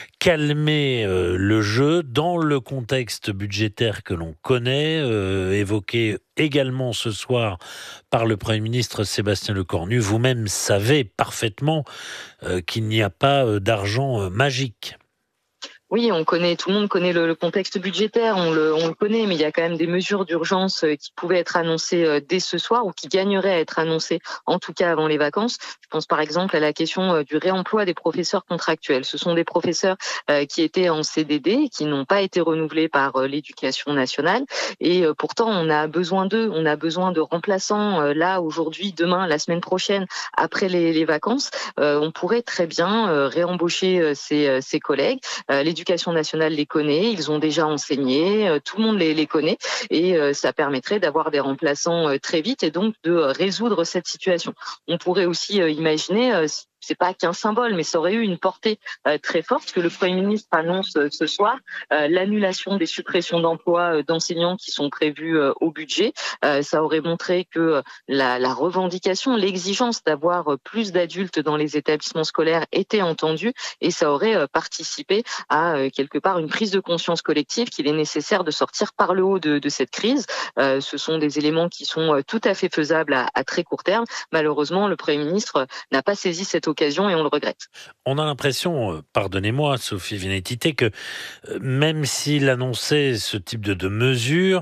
calmer le jeu dans le contexte budgétaire que l'on connaît, évoqué également ce soir par le Premier ministre Sébastien Lecornu? Vous-même savez parfaitement qu'il n'y a pas d'argent magique. Oui, tout le monde connaît le contexte budgétaire, on le connaît, mais il y a quand même des mesures d'urgence qui pouvaient être annoncées dès ce soir, ou qui gagneraient à être annoncées, en tout cas avant les vacances. Je pense par exemple à la question du réemploi des professeurs contractuels. Ce sont des professeurs qui étaient en CDD, qui n'ont pas été renouvelés par l'Éducation nationale, et pourtant on a besoin d'eux, on a besoin de remplaçants là, aujourd'hui, demain, la semaine prochaine, après les vacances. On pourrait très bien réembaucher ces collègues. L'Éducation nationale les connaît, ils ont déjà enseigné, tout le monde les connaît, et ça permettrait d'avoir des remplaçants très vite et donc de résoudre cette situation. On pourrait aussi imaginer, c'est pas qu'un symbole, mais ça aurait eu une portée très forte, que le Premier ministre annonce ce soir l'annulation des suppressions d'emplois d'enseignants qui sont prévues au budget. Ça aurait montré que la revendication, l'exigence d'avoir plus d'adultes dans les établissements scolaires était entendue, et ça aurait participé à quelque part une prise de conscience collective qu'il est nécessaire de sortir par le haut de cette crise. Ce sont des éléments qui sont tout à fait faisables à très court terme. Malheureusement, le Premier ministre n'a pas saisi cette occasion et on le regrette. On a l'impression, pardonnez-moi Sophie Vénétité, que même s'il annonçait ce type de mesures,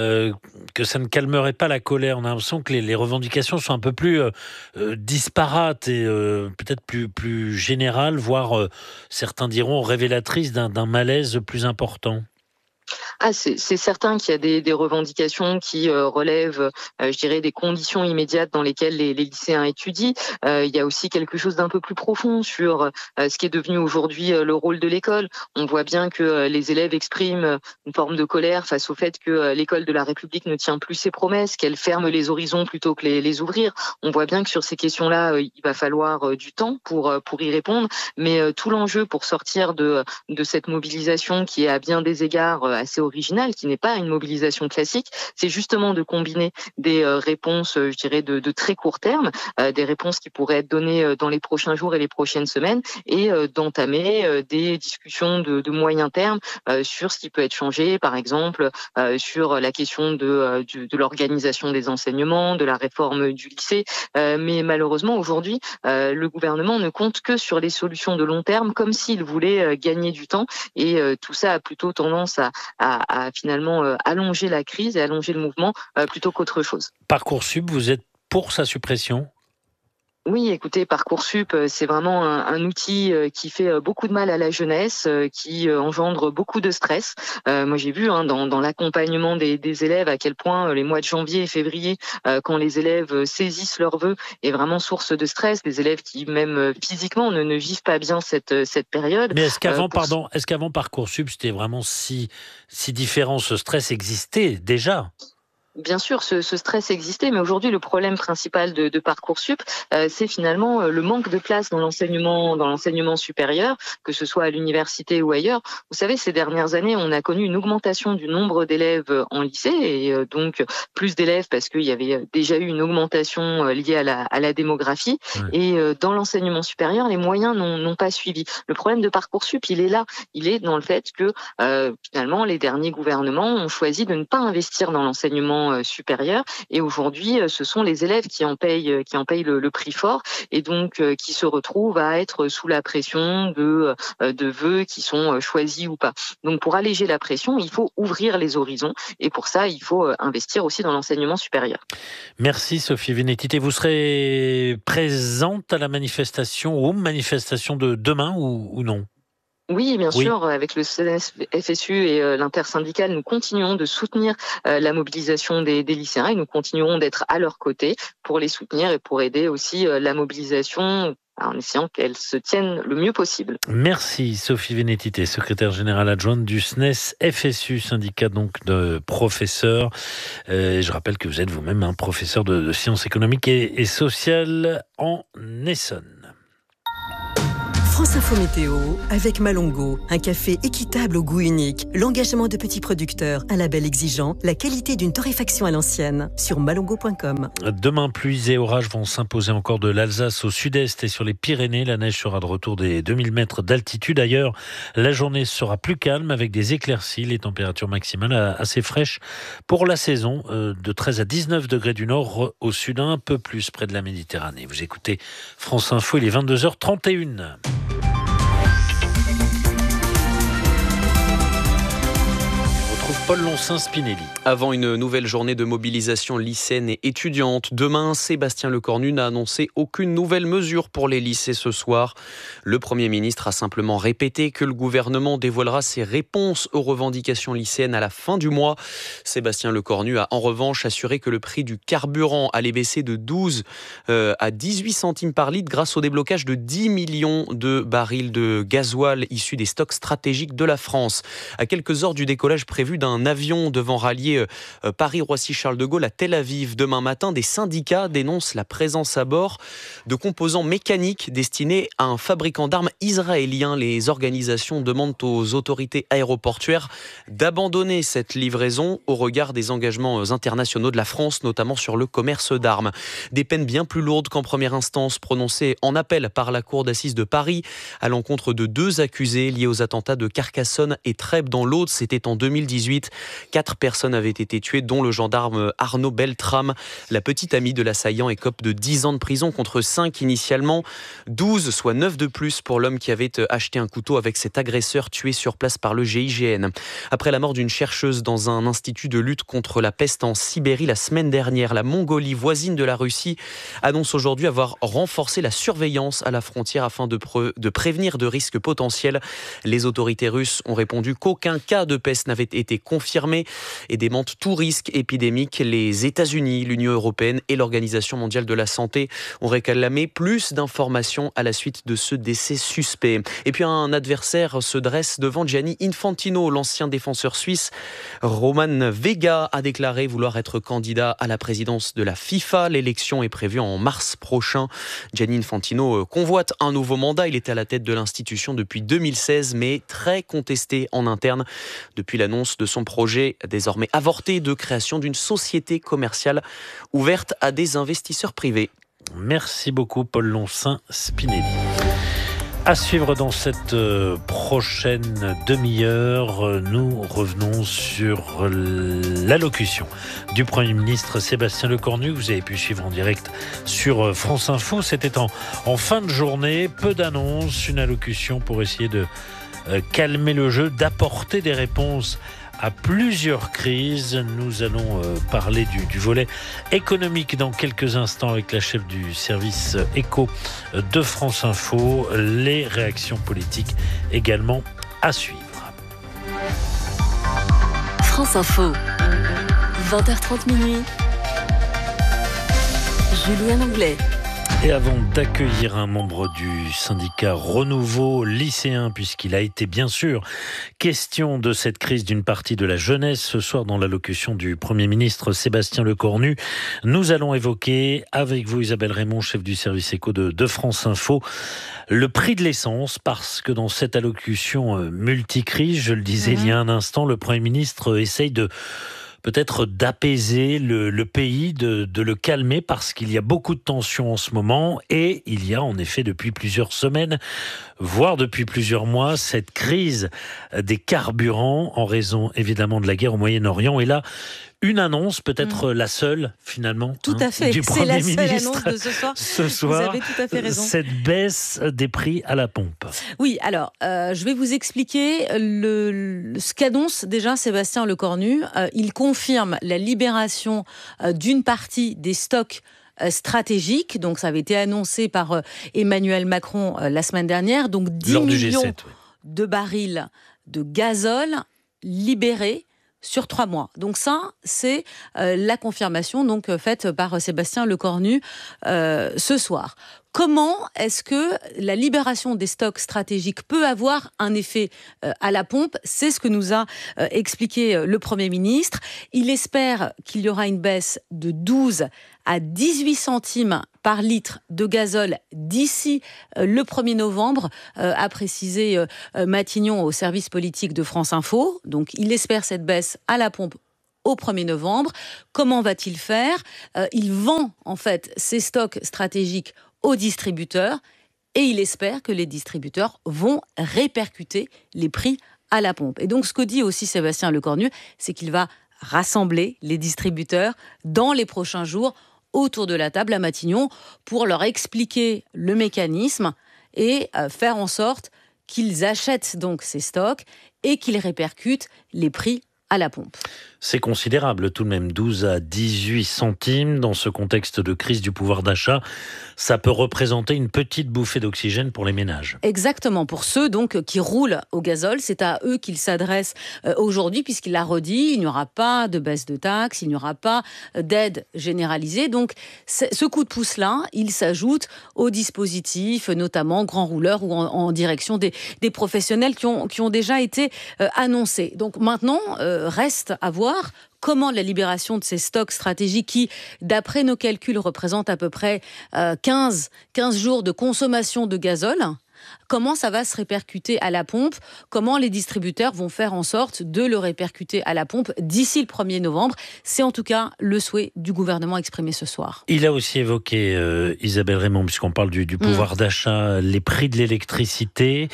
que ça ne calmerait pas la colère. On a l'impression que les revendications sont un peu plus disparates et peut-être plus générales, voire certains diront révélatrices d'un malaise plus important. C'est certain qu'il y a des revendications qui relèvent, je dirais, des conditions immédiates dans lesquelles les lycéens étudient. Il y a aussi quelque chose d'un peu plus profond sur ce qui est devenu aujourd'hui le rôle de l'école. On voit bien que les élèves expriment une forme de colère face au fait que l'école de la République ne tient plus ses promesses, qu'elle ferme les horizons plutôt que les ouvrir. On voit bien que sur ces questions-là, il va falloir du temps pour y répondre. Mais tout l'enjeu pour sortir de cette mobilisation qui est à bien des égards assez originale, qui n'est pas une mobilisation classique, c'est justement de combiner des réponses, je dirais, de très court terme, des réponses qui pourraient être données dans les prochains jours et les prochaines semaines, et d'entamer des discussions de moyen terme sur ce qui peut être changé, par exemple sur la question de l'organisation des enseignements, de la réforme du lycée. Mais malheureusement, aujourd'hui, le gouvernement ne compte que sur les solutions de long terme, comme s'il voulait gagner du temps, et tout ça a plutôt tendance à finalement allonger la crise et allonger le mouvement plutôt qu'autre chose. Parcoursup, vous êtes pour sa suppression ? Oui, écoutez, Parcoursup, c'est vraiment un outil qui fait beaucoup de mal à la jeunesse, qui engendre beaucoup de stress. Moi, j'ai vu dans l'accompagnement des élèves à quel point les mois de janvier et février, quand les élèves saisissent leurs vœux, est vraiment source de stress. Des élèves qui, même physiquement, ne vivent pas bien cette période. Mais est-ce qu'avant Parcoursup, c'était vraiment si différent, ce stress existait déjà ? Bien sûr, ce stress existait, mais aujourd'hui, le problème principal de Parcoursup, c'est finalement le manque de place dans l'enseignement supérieur, que ce soit à l'université ou ailleurs. Vous savez, ces dernières années, on a connu une augmentation du nombre d'élèves en lycée, et donc plus d'élèves parce qu'il y avait déjà eu une augmentation liée à la démographie. Ouais. Et dans l'enseignement supérieur, les moyens n'ont pas suivi. Le problème de Parcoursup, il est là. Il est dans le fait que finalement, les derniers gouvernements ont choisi de ne pas investir dans l'enseignement supérieur, et aujourd'hui ce sont les élèves qui en payent le prix fort, et donc qui se retrouvent à être sous la pression de vœux qui sont choisis ou pas. Donc pour alléger la pression, il faut ouvrir les horizons, et pour ça il faut investir aussi dans l'enseignement supérieur. Merci Sophie Vénétité. Vous serez présente à la manifestation, aux manifestations de demain ou non ? Oui, bien sûr, avec le CNES-FSU et l'intersyndicale, nous continuons de soutenir la mobilisation des lycéens, et nous continuerons d'être à leur côté pour les soutenir et pour aider aussi la mobilisation en essayant qu'elle se tienne le mieux possible. Merci Sophie Vénétité, secrétaire générale adjointe du SNES-FSU, syndicat donc de professeurs. Je rappelle que vous êtes vous-même un professeur de sciences économiques et sociales en Essonne. France Info Météo avec Malongo, un café équitable au goût unique, l'engagement de petits producteurs, un label exigeant, la qualité d'une torréfaction à l'ancienne, sur malongo.com. Demain, pluies et orages vont s'imposer encore de l'Alsace au sud-est et sur les Pyrénées. La neige sera de retour des 2000 mètres d'altitude. Ailleurs, la journée sera plus calme avec des éclaircies, les températures maximales assez fraîches pour la saison, de 13 à 19 degrés du nord, au sud un peu plus près de la Méditerranée. Vous écoutez France Info, il est 22h31. Paul Loncin-Spinelli. Avant une nouvelle journée de mobilisation lycéenne et étudiante, demain, Sébastien Lecornu n'a annoncé aucune nouvelle mesure pour les lycées ce soir. Le Premier ministre a simplement répété que le gouvernement dévoilera ses réponses aux revendications lycéennes à la fin du mois. Sébastien Lecornu a en revanche assuré que le prix du carburant allait baisser de 12 à 18 centimes par litre grâce au déblocage de 10 millions de barils de gasoil issus des stocks stratégiques de la France. À quelques heures du décollage prévu d'un avion devant rallier Paris-Roissy-Charles de Gaulle à Tel Aviv demain matin, des syndicats dénoncent la présence à bord de composants mécaniques destinés à un fabricant d'armes israélien. Les organisations demandent aux autorités aéroportuaires d'abandonner cette livraison au regard des engagements internationaux de la France, notamment sur le commerce d'armes. Des peines bien plus lourdes qu'en première instance prononcées en appel par la Cour d'assises de Paris à l'encontre de 2 accusés liés aux attentats de Carcassonne et Trèbes dans l'Aude. C'était en 2018. 4 personnes avaient été tuées, dont le gendarme Arnaud Beltrame. La petite amie de l'assaillant écope de 10 ans de prison contre 5 initialement. 12, soit 9 de plus pour l'homme qui avait acheté un couteau avec cet agresseur tué sur place par le GIGN. Après la mort d'une chercheuse dans un institut de lutte contre la peste en Sibérie la semaine dernière, la Mongolie, voisine de la Russie, annonce aujourd'hui avoir renforcé la surveillance à la frontière afin de prévenir de risques potentiels. Les autorités russes ont répondu qu'aucun cas de peste n'avait été confirmé et démentent tout risque épidémique. Les États-Unis, l'Union européenne et l'Organisation mondiale de la santé ont réclamé plus d'informations à la suite de ce décès suspect. Et puis un adversaire se dresse devant Gianni Infantino. L'ancien défenseur suisse Roman Vega a déclaré vouloir être candidat à la présidence de la FIFA. L'élection est prévue en mars prochain. Gianni Infantino convoite un nouveau mandat. Il était à la tête de l'institution depuis 2016, mais très contesté en interne depuis l'annonce de son projet désormais avorté de création d'une société commerciale ouverte à des investisseurs privés. Merci beaucoup Paul Loncin-Spinelli. À suivre dans cette prochaine demi-heure, nous revenons sur l'allocution du Premier ministre Sébastien Lecornu. Vous avez pu suivre en direct sur France Info. C'était en fin de journée, peu d'annonces, une allocution pour essayer de calmer le jeu, d'apporter des réponses à plusieurs crises. Nous allons parler du volet économique dans quelques instants avec la chef du service éco de France Info. Les réactions politiques également à suivre. France Info, 20h30 minuit. Julien Anglais. Et avant d'accueillir un membre du syndicat Renouveau lycéen, puisqu'il a été bien sûr question de cette crise d'une partie de la jeunesse ce soir dans l'allocution du Premier ministre Sébastien Lecornu, nous allons évoquer avec vous Isabelle Raymond, chef du service éco de France Info, le prix de l'essence, parce que dans cette allocution multicrise, je le disais il y a un instant, le Premier ministre essaye peut-être d'apaiser le pays, de le calmer, parce qu'il y a beaucoup de tensions en ce moment, et il y a en effet depuis plusieurs semaines, voire depuis plusieurs mois, cette crise des carburants en raison évidemment de la guerre au Moyen-Orient. Et là, une annonce, peut-être la seule finalement, tout à fait. Du Premier ministre. C'est la seule annonce de ce soir. Ce soir, vous avez tout à fait raison. Cette baisse des prix à la pompe. Oui, alors je vais vous expliquer ce qu'annonce déjà Sébastien Lecornu. Il confirme la libération d'une partie des stocks stratégiques. Donc ça avait été annoncé par Emmanuel Macron la semaine dernière. Donc 10 millions G7, de barils de gazole libérés sur 3 mois. Donc ça, c'est la confirmation faite par Sébastien Lecornu ce soir. Comment est-ce que la libération des stocks stratégiques peut avoir un effet à la pompe ? C'est ce que nous a expliqué le Premier ministre. Il espère qu'il y aura une baisse de 12 à 18 centimes par litre de gazole d'ici le 1er novembre, a précisé Matignon au service politique de France Info. Donc il espère cette baisse à la pompe au 1er novembre. Comment va-t-il faire ? Il vend en fait ses stocks stratégiques aux distributeurs et il espère que les distributeurs vont répercuter les prix à la pompe. Et donc ce que dit aussi Sébastien Lecornu, c'est qu'il va rassembler les distributeurs dans les prochains jours autour de la table à Matignon pour leur expliquer le mécanisme et faire en sorte qu'ils achètent donc ces stocks et qu'ils répercutent les prix à la pompe. C'est considérable tout de même, 12 à 18 centimes dans ce contexte de crise du pouvoir d'achat. Ça peut représenter une petite bouffée d'oxygène pour les ménages. Exactement, pour ceux donc qui roulent au gazole, c'est à eux qu'il s'adresse aujourd'hui, puisqu'il l'a redit, il n'y aura pas de baisse de taxes, il n'y aura pas d'aide généralisée. Donc ce coup de pouce-là, il s'ajoute aux dispositifs, notamment grands rouleurs ou en direction des professionnels qui ont déjà été annoncés. Donc maintenant, reste à voir comment la libération de ces stocks stratégiques qui, d'après nos calculs, représentent à peu près 15 jours de consommation de gazole, comment ça va se répercuter à la pompe, comment les distributeurs vont faire en sorte de le répercuter à la pompe d'ici le 1er novembre. C'est en tout cas le souhait du gouvernement exprimé ce soir. Il a aussi évoqué, Isabelle Raymond, puisqu'on parle du pouvoir d'achat, les prix de l'électricité,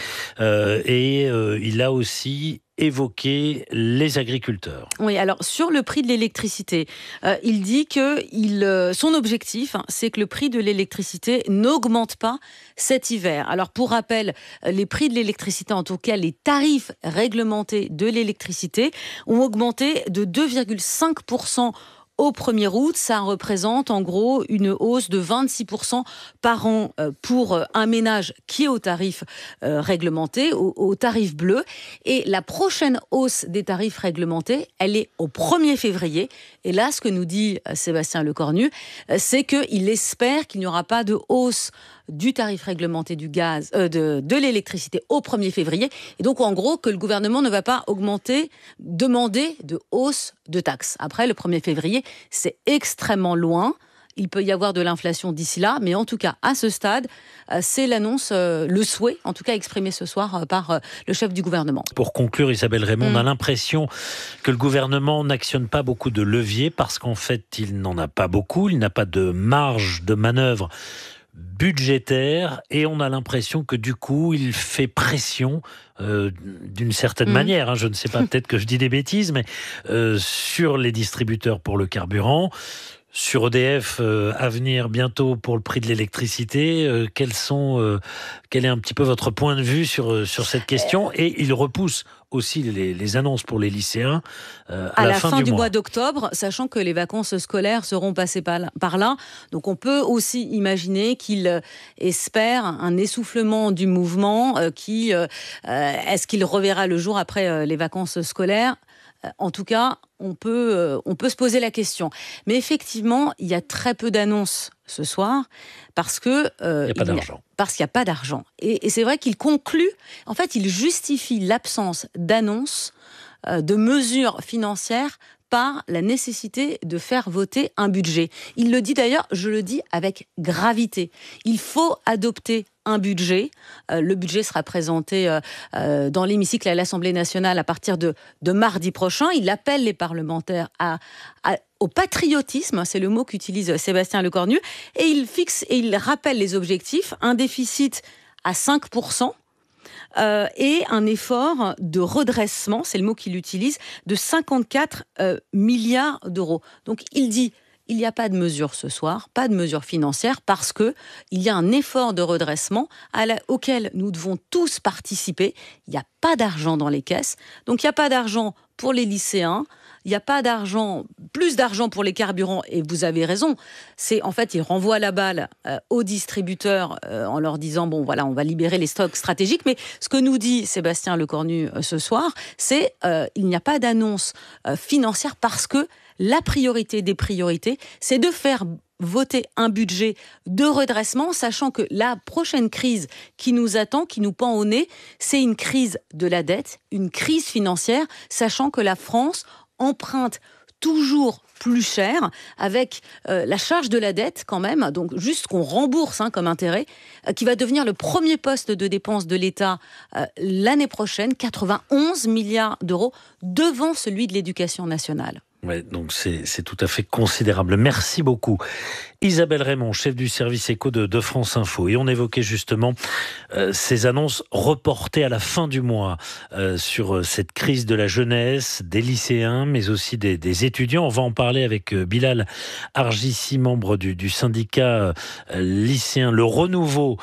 et il a aussi évoquer les agriculteurs. Oui, alors sur le prix de l'électricité, il dit que son objectif, c'est que le prix de l'électricité n'augmente pas cet hiver. Alors pour rappel, les prix de l'électricité, en tout cas les tarifs réglementés de l'électricité, ont augmenté de 2,5% au 1er août. Ça représente en gros une hausse de 26% par an pour un ménage qui est au tarif réglementé, au tarif bleu. Et la prochaine hausse des tarifs réglementés, elle est au 1er février. Et là, ce que nous dit Sébastien Lecornu, c'est qu'il espère qu'il n'y aura pas de hausse du tarif réglementé du gaz, de l'électricité au 1er février. Et donc, en gros, que le gouvernement ne va pas demander de hausse de taxes. Après, le 1er février, c'est extrêmement loin. Il peut y avoir de l'inflation d'ici là, mais en tout cas, à ce stade, c'est l'annonce, le souhait, en tout cas exprimé ce soir par le chef du gouvernement. Pour conclure, Isabelle Raymond, on a l'impression que le gouvernement n'actionne pas beaucoup de leviers parce qu'en fait, il n'en a pas beaucoup, il n'a pas de marge de manœuvre budgétaire et on a l'impression que du coup il fait pression d'une certaine manière, je ne sais pas, peut-être que je dis des bêtises, mais sur les distributeurs pour le carburant, sur EDF à venir bientôt pour le prix de l'électricité. Quel est un petit peu votre point de vue sur cette question ? Et il repousse aussi les annonces pour les lycéens à la fin du mois d'octobre, sachant que les vacances scolaires seront passées par là. Donc on peut aussi imaginer qu'il espère un essoufflement du mouvement. Est-ce qu'il reverra le jour après les vacances scolaires ? En tout cas, on peut se poser la question. Mais effectivement, il y a très peu d'annonces ce soir parce que il n'y a pas d'argent. Parce qu'il n'y a pas d'argent. Et c'est vrai qu'il conclut, en fait, il justifie l'absence d'annonces, de mesures financières par la nécessité de faire voter un budget. Il le dit d'ailleurs, je le dis avec gravité. Il faut adopter un budget. Le budget sera présenté dans l'hémicycle à l'Assemblée nationale à partir de mardi prochain. Il appelle les parlementaires au patriotisme, c'est le mot qu'utilise Sébastien Lecornu, et il rappelle les objectifs, un déficit à 5%, et un effort de redressement, c'est le mot qu'il utilise, de 54 milliards d'euros. Donc il dit, il n'y a pas de mesure ce soir, pas de mesure financière, parce qu'il y a un effort de redressement auquel nous devons tous participer. Il n'y a pas d'argent dans les caisses, donc il n'y a pas d'argent pour les lycéens, il n'y a pas plus d'argent pour les carburants, et vous avez raison. En fait, il renvoie la balle aux distributeurs en leur disant, bon voilà, on va libérer les stocks stratégiques. Mais ce que nous dit Sébastien Lecornu ce soir, c'est il n'y a pas d'annonce financière parce que la priorité des priorités, c'est de faire voter un budget de redressement, sachant que la prochaine crise qui nous attend, qui nous pend au nez, c'est une crise de la dette, une crise financière, sachant que la France emprunte toujours plus cher, avec la charge de la dette quand même, donc juste qu'on rembourse comme intérêt, qui va devenir le premier poste de dépense de l'État l'année prochaine, 91 milliards d'euros, devant celui de l'éducation nationale. Ouais, donc c'est tout à fait considérable. Merci beaucoup. Isabelle Raymond, chef du service éco de France Info. Et on évoquait justement ces annonces reportées à la fin du mois sur cette crise de la jeunesse, des lycéens, mais aussi des étudiants. On va en parler avec Bilal Argissi, membre du syndicat lycéen, le Renouveau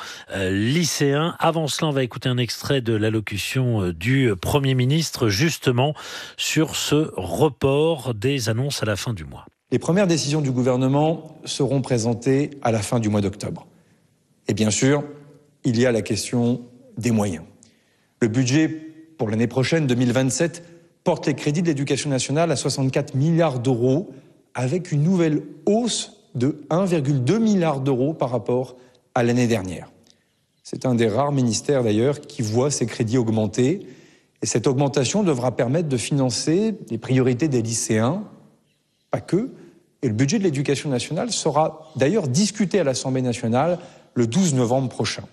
lycéen. Avant cela, on va écouter un extrait de l'allocution du Premier ministre, justement, sur ce report des annonces à la fin du mois. Les premières décisions du gouvernement seront présentées à la fin du mois d'octobre. Et bien sûr, il y a la question des moyens. Le budget pour l'année prochaine, 2027, porte les crédits de l'éducation nationale à 64 milliards d'euros, avec une nouvelle hausse de 1,2 milliard d'euros par rapport à l'année dernière. C'est un des rares ministères d'ailleurs qui voit ses crédits augmenter. Et cette augmentation devra permettre de financer les priorités des lycéens, pas que. Et le budget de l'éducation nationale sera d'ailleurs discuté à l'Assemblée nationale le 12 novembre prochain.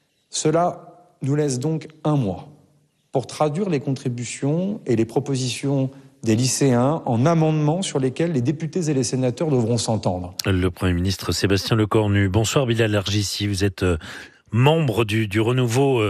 Cela nous laisse donc un mois pour traduire les contributions et les propositions des lycéens en amendements sur lesquels les députés et les sénateurs devront s'entendre. Le Premier ministre Sébastien Lecornu. Bonsoir Bilal Argissi, vous êtes membre du Renouveau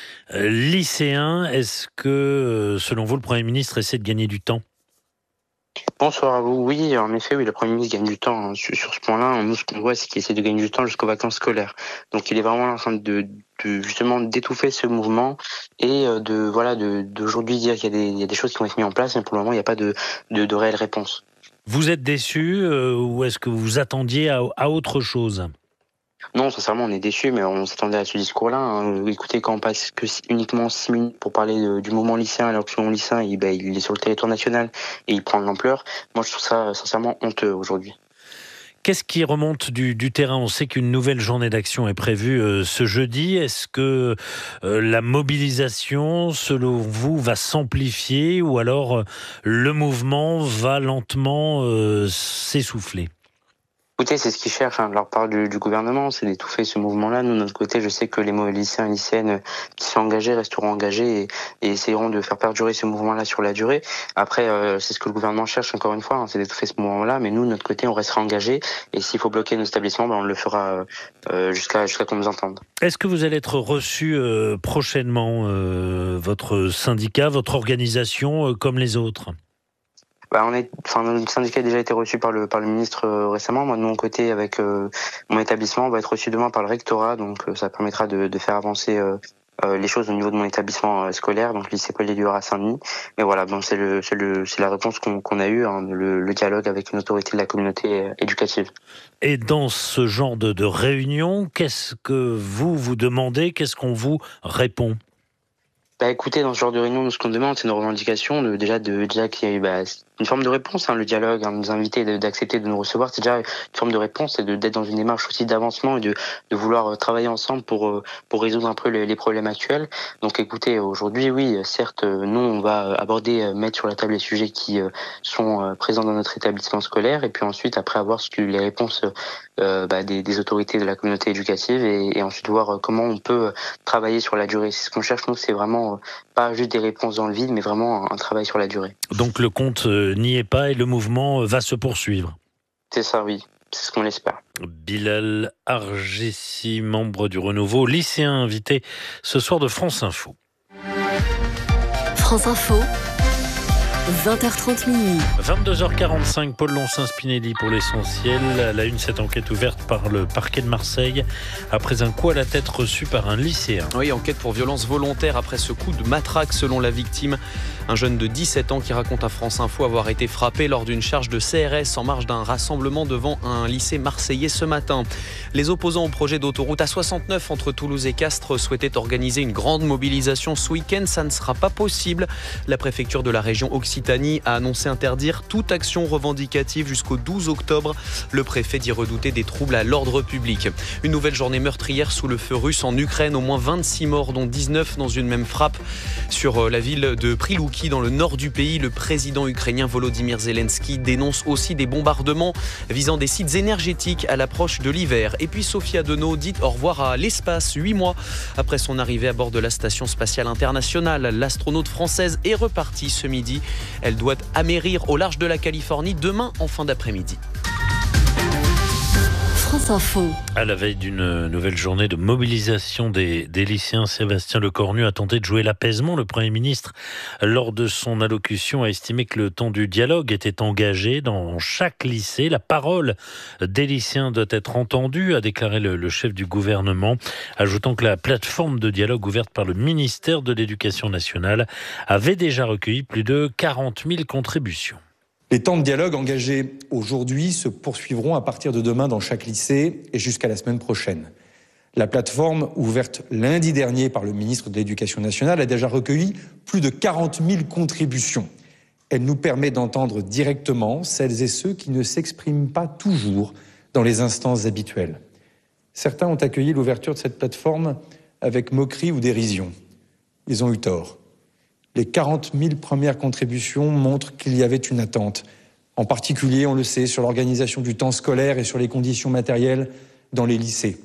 lycéen. Est-ce que, selon vous, le Premier ministre essaie de gagner du temps ? Bonsoir à vous. Oui, en effet, le Premier ministre gagne du temps sur ce point-là. Nous, ce qu'on voit, c'est qu'il essaie de gagner du temps jusqu'aux vacances scolaires. Donc, il est vraiment en train de justement d'étouffer ce mouvement et d'aujourd'hui dire qu'il y a des choses qui vont être mises en place, mais pour le moment, il n'y a pas de réelle réponse. Vous êtes déçu ou est-ce que vous attendiez à autre chose ? Non, sincèrement, on est déçus, mais on s'attendait à ce discours-là. Écoutez, quand on passe uniquement 6 minutes pour parler du mouvement lycéen, alors que le mouvement lycéen, il est sur le territoire national et il prend de l'ampleur, moi je trouve ça sincèrement honteux aujourd'hui. Qu'est-ce qui remonte du terrain ? On sait qu'une nouvelle journée d'action est prévue ce jeudi. Est-ce que la mobilisation, selon vous, va s'amplifier ou alors le mouvement va lentement s'essouffler ? Écoutez, c'est ce qu'ils cherchent de leur part du gouvernement, c'est d'étouffer ce mouvement-là. Nous, de notre côté, je sais que les lycéens et lycéennes qui sont engagés resteront engagés et essaieront de faire perdurer ce mouvement-là sur la durée. Après, c'est ce que le gouvernement cherche, encore une fois, c'est d'étouffer ce mouvement-là, mais nous, de notre côté, on restera engagés et s'il faut bloquer nos établissements, on le fera jusqu'à qu'on nous entende. Est-ce que vous allez être reçu prochainement, votre syndicat, votre organisation, comme les autres ? Notre syndicat a déjà été reçu par le ministre récemment. Moi, de mon côté, avec mon établissement, on va être reçu demain par le rectorat. Donc, ça permettra de faire avancer les choses au niveau de mon établissement scolaire, donc lycée Paul Éluard à Saint-Denis. Mais voilà, c'est la réponse qu'on a eue, le dialogue avec une autorité de la communauté éducative. Et dans ce genre de réunion, qu'est-ce que vous demandez ? Qu'est-ce qu'on vous répond ? Écoutez, dans ce genre de réunion, nous, ce qu'on demande, c'est nos revendications, déjà qu'il y ait une forme de réponse, le dialogue, nous inviter d'accepter de nous recevoir, c'est déjà une forme de réponse et d'être dans une démarche aussi d'avancement et de vouloir travailler ensemble pour résoudre un peu les problèmes actuels. Donc écoutez, aujourd'hui, oui, certes, nous, on va mettre sur la table les sujets qui sont présents dans notre établissement scolaire et puis ensuite, après avoir les réponses des autorités de la communauté éducative et ensuite voir comment on peut travailler sur la durée. C'est ce qu'on cherche, nous, c'est vraiment pas juste des réponses dans le vide, mais vraiment un travail sur la durée. Donc le compte n'y est pas et le mouvement va se poursuivre. C'est ça, oui. C'est ce qu'on espère. Bilal Argessi, membre du Renouveau, lycéen invité ce soir de France Info. France Info, 20h30 minuit. 22h45, Paul Loncin-Spinelli pour l'essentiel. À la une, cette enquête ouverte par le parquet de Marseille après un coup à la tête reçu par un lycéen. Oui, enquête pour violence volontaire après ce coup de matraque selon la victime. Un jeune de 17 ans qui raconte à France Info avoir été frappé lors d'une charge de CRS en marge d'un rassemblement devant un lycée marseillais ce matin. Les opposants au projet d'autoroute A69 entre Toulouse et Castres souhaitaient organiser une grande mobilisation ce week-end. Ça ne sera pas possible. La préfecture de la région Occitanie a annoncé interdire toute action revendicative jusqu'au 12 octobre. Le préfet dit redouter des troubles à l'ordre public. Une nouvelle journée meurtrière sous le feu russe en Ukraine. Au moins 26 morts, dont 19 dans une même frappe sur la ville de Prilouki dans le nord du pays. Le président ukrainien Volodymyr Zelensky dénonce aussi des bombardements visant des sites énergétiques à l'approche de l'hiver. Et puis Sophie Adenau dit au revoir à l'espace 8 mois après son arrivée à bord de la Station Spatiale Internationale. L'astronaute française est repartie ce midi. Elle doit amérir au large de la Californie demain en fin d'après-midi. France Info. À la veille d'une nouvelle journée de mobilisation des lycéens, Sébastien Lecornu a tenté de jouer l'apaisement. Le Premier ministre, lors de son allocution, a estimé que le temps du dialogue était engagé dans chaque lycée. La parole des lycéens doit être entendue, a déclaré le chef du gouvernement, ajoutant que la plateforme de dialogue ouverte par le ministère de l'Éducation nationale avait déjà recueilli plus de 40 000 contributions. Les temps de dialogue engagés aujourd'hui se poursuivront à partir de demain dans chaque lycée et jusqu'à la semaine prochaine. La plateforme, ouverte lundi dernier par le ministre de l'Éducation nationale, a déjà recueilli plus de 40 000 contributions. Elle nous permet d'entendre directement celles et ceux qui ne s'expriment pas toujours dans les instances habituelles. Certains ont accueilli l'ouverture de cette plateforme avec moquerie ou dérision. Ils ont eu tort. Les 40 000 premières contributions montrent qu'il y avait une attente. En particulier, on le sait, sur l'organisation du temps scolaire et sur les conditions matérielles dans les lycées.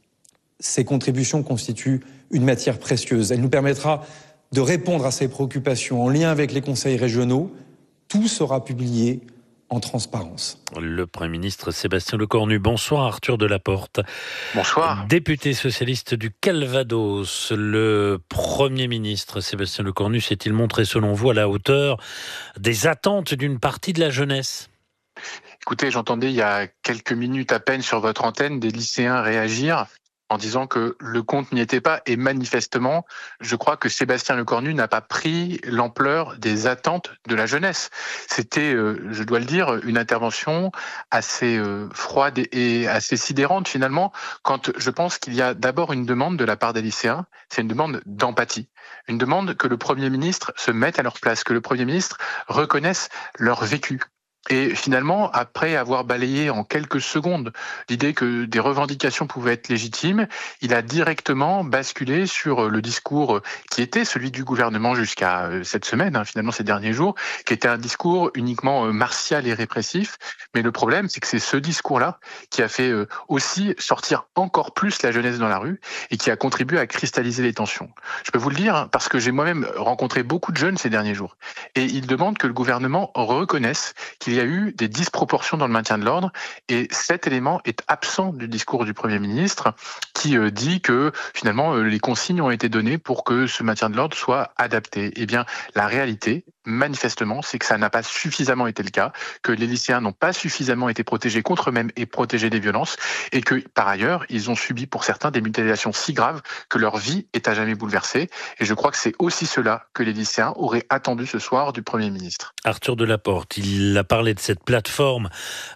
Ces contributions constituent une matière précieuse. Elle nous permettra de répondre à ces préoccupations en lien avec les conseils régionaux. Tout sera publié en transparence. Le Premier ministre Sébastien Lecornu. Bonsoir Arthur Delaporte. Bonsoir. Député socialiste du Calvados, le Premier ministre Sébastien Lecornu s'est-il montré selon vous à la hauteur des attentes d'une partie de la jeunesse ? Écoutez, j'entendais il y a quelques minutes à peine sur votre antenne des lycéens réagir en disant que le compte n'y était pas. Et manifestement, je crois que Sébastien Lecornu n'a pas pris l'ampleur des attentes de la jeunesse. C'était, je dois le dire, une intervention assez froide et assez sidérante finalement, quand je pense qu'il y a d'abord une demande de la part des lycéens, c'est une demande d'empathie. Une demande que le Premier ministre se mette à leur place, que le Premier ministre reconnaisse leur vécu. Et finalement, après avoir balayé en quelques secondes l'idée que des revendications pouvaient être légitimes, il a directement basculé sur le discours qui était celui du gouvernement jusqu'à cette semaine, finalement ces derniers jours, qui était un discours uniquement martial et répressif. Mais le problème, c'est que c'est ce discours-là qui a fait aussi sortir encore plus la jeunesse dans la rue et qui a contribué à cristalliser les tensions. Je peux vous le dire parce que j'ai moi-même rencontré beaucoup de jeunes ces derniers jours. Et ils demandent que le gouvernement reconnaisse qu'il y a eu des disproportions dans le maintien de l'ordre et cet élément est absent du discours du Premier ministre qui dit que finalement les consignes ont été données pour que ce maintien de l'ordre soit adapté. Eh bien, la réalité, manifestement, c'est que ça n'a pas suffisamment été le cas, que les lycéens n'ont pas suffisamment été protégés contre eux-mêmes et protégés des violences, et que, par ailleurs, ils ont subi pour certains des mutilations si graves que leur vie est à jamais bouleversée. Et je crois que c'est aussi cela que les lycéens auraient attendu ce soir du Premier ministre. Arthur Delaporte, il a parlé de cette plateforme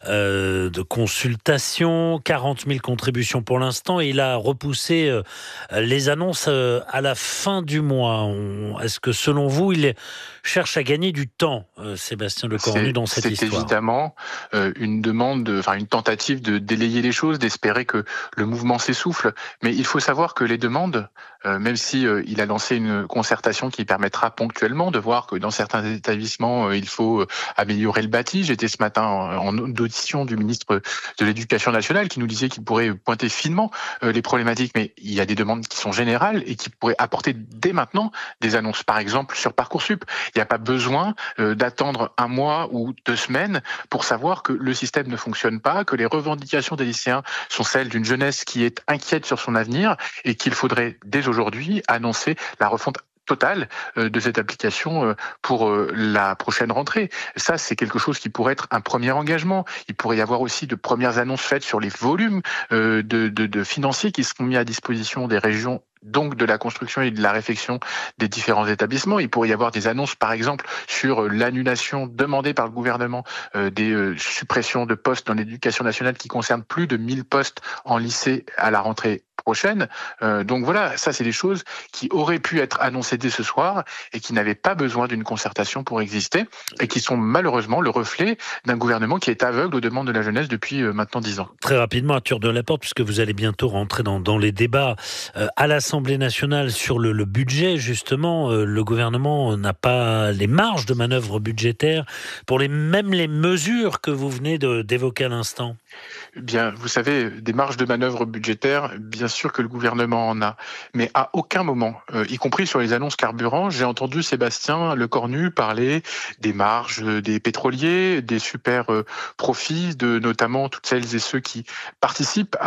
de consultation, 40 000 contributions pour l'instant, et il a repoussé les annonces à la fin du mois. Est-ce que selon vous, il cherche à gagner du temps, Sébastien Lecornu, dans cette histoire? C'est évidemment une tentative de délayer les choses, d'espérer que le mouvement s'essouffle. Mais il faut savoir que les demandes, même si il a lancé une concertation qui permettra ponctuellement de voir que dans certains établissements, il faut améliorer le bâti. J'étais ce matin en audition du ministre de l'Éducation nationale qui nous disait qu'il pourrait pointer finement les problématiques, mais il y a des demandes qui sont générales et qui pourraient apporter dès maintenant des annonces. Par exemple, sur Parcoursup, il n'y a pas besoin d'attendre un mois ou 2 semaines pour savoir que le système ne fonctionne pas, que les revendications des lycéens sont celles d'une jeunesse qui est inquiète sur son avenir et qu'il faudrait dès aujourd'hui annoncer la refonte totale de cette application pour la prochaine rentrée. Ça, c'est quelque chose qui pourrait être un premier engagement. Il pourrait y avoir aussi de premières annonces faites sur les volumes de financiers qui seront mis à disposition des régions, donc de la construction et de la réfection des différents établissements. Il pourrait y avoir des annonces, par exemple, sur l'annulation demandée par le gouvernement des suppressions de postes dans l'éducation nationale qui concernent plus de 1000 postes en lycée à la rentrée prochaine. Donc voilà, ça c'est des choses qui auraient pu être annoncées dès ce soir et qui n'avaient pas besoin d'une concertation pour exister et qui sont malheureusement le reflet d'un gouvernement qui est aveugle aux demandes de la jeunesse depuis maintenant 10 ans. Très rapidement, Arthur Delaporte, puisque vous allez bientôt rentrer dans les débats à l'Assemblée nationale sur le budget, justement, le gouvernement n'a pas les marges de manœuvre budgétaire pour même les mesures que vous venez d'évoquer à l'instant. Bien, vous savez, des marges de manœuvre budgétaires, bien sûr que le gouvernement en a, mais à aucun moment, y compris sur les annonces carburant, j'ai entendu Sébastien Lecornu parler des marges des pétroliers, des super profits de notamment toutes celles et ceux qui participent à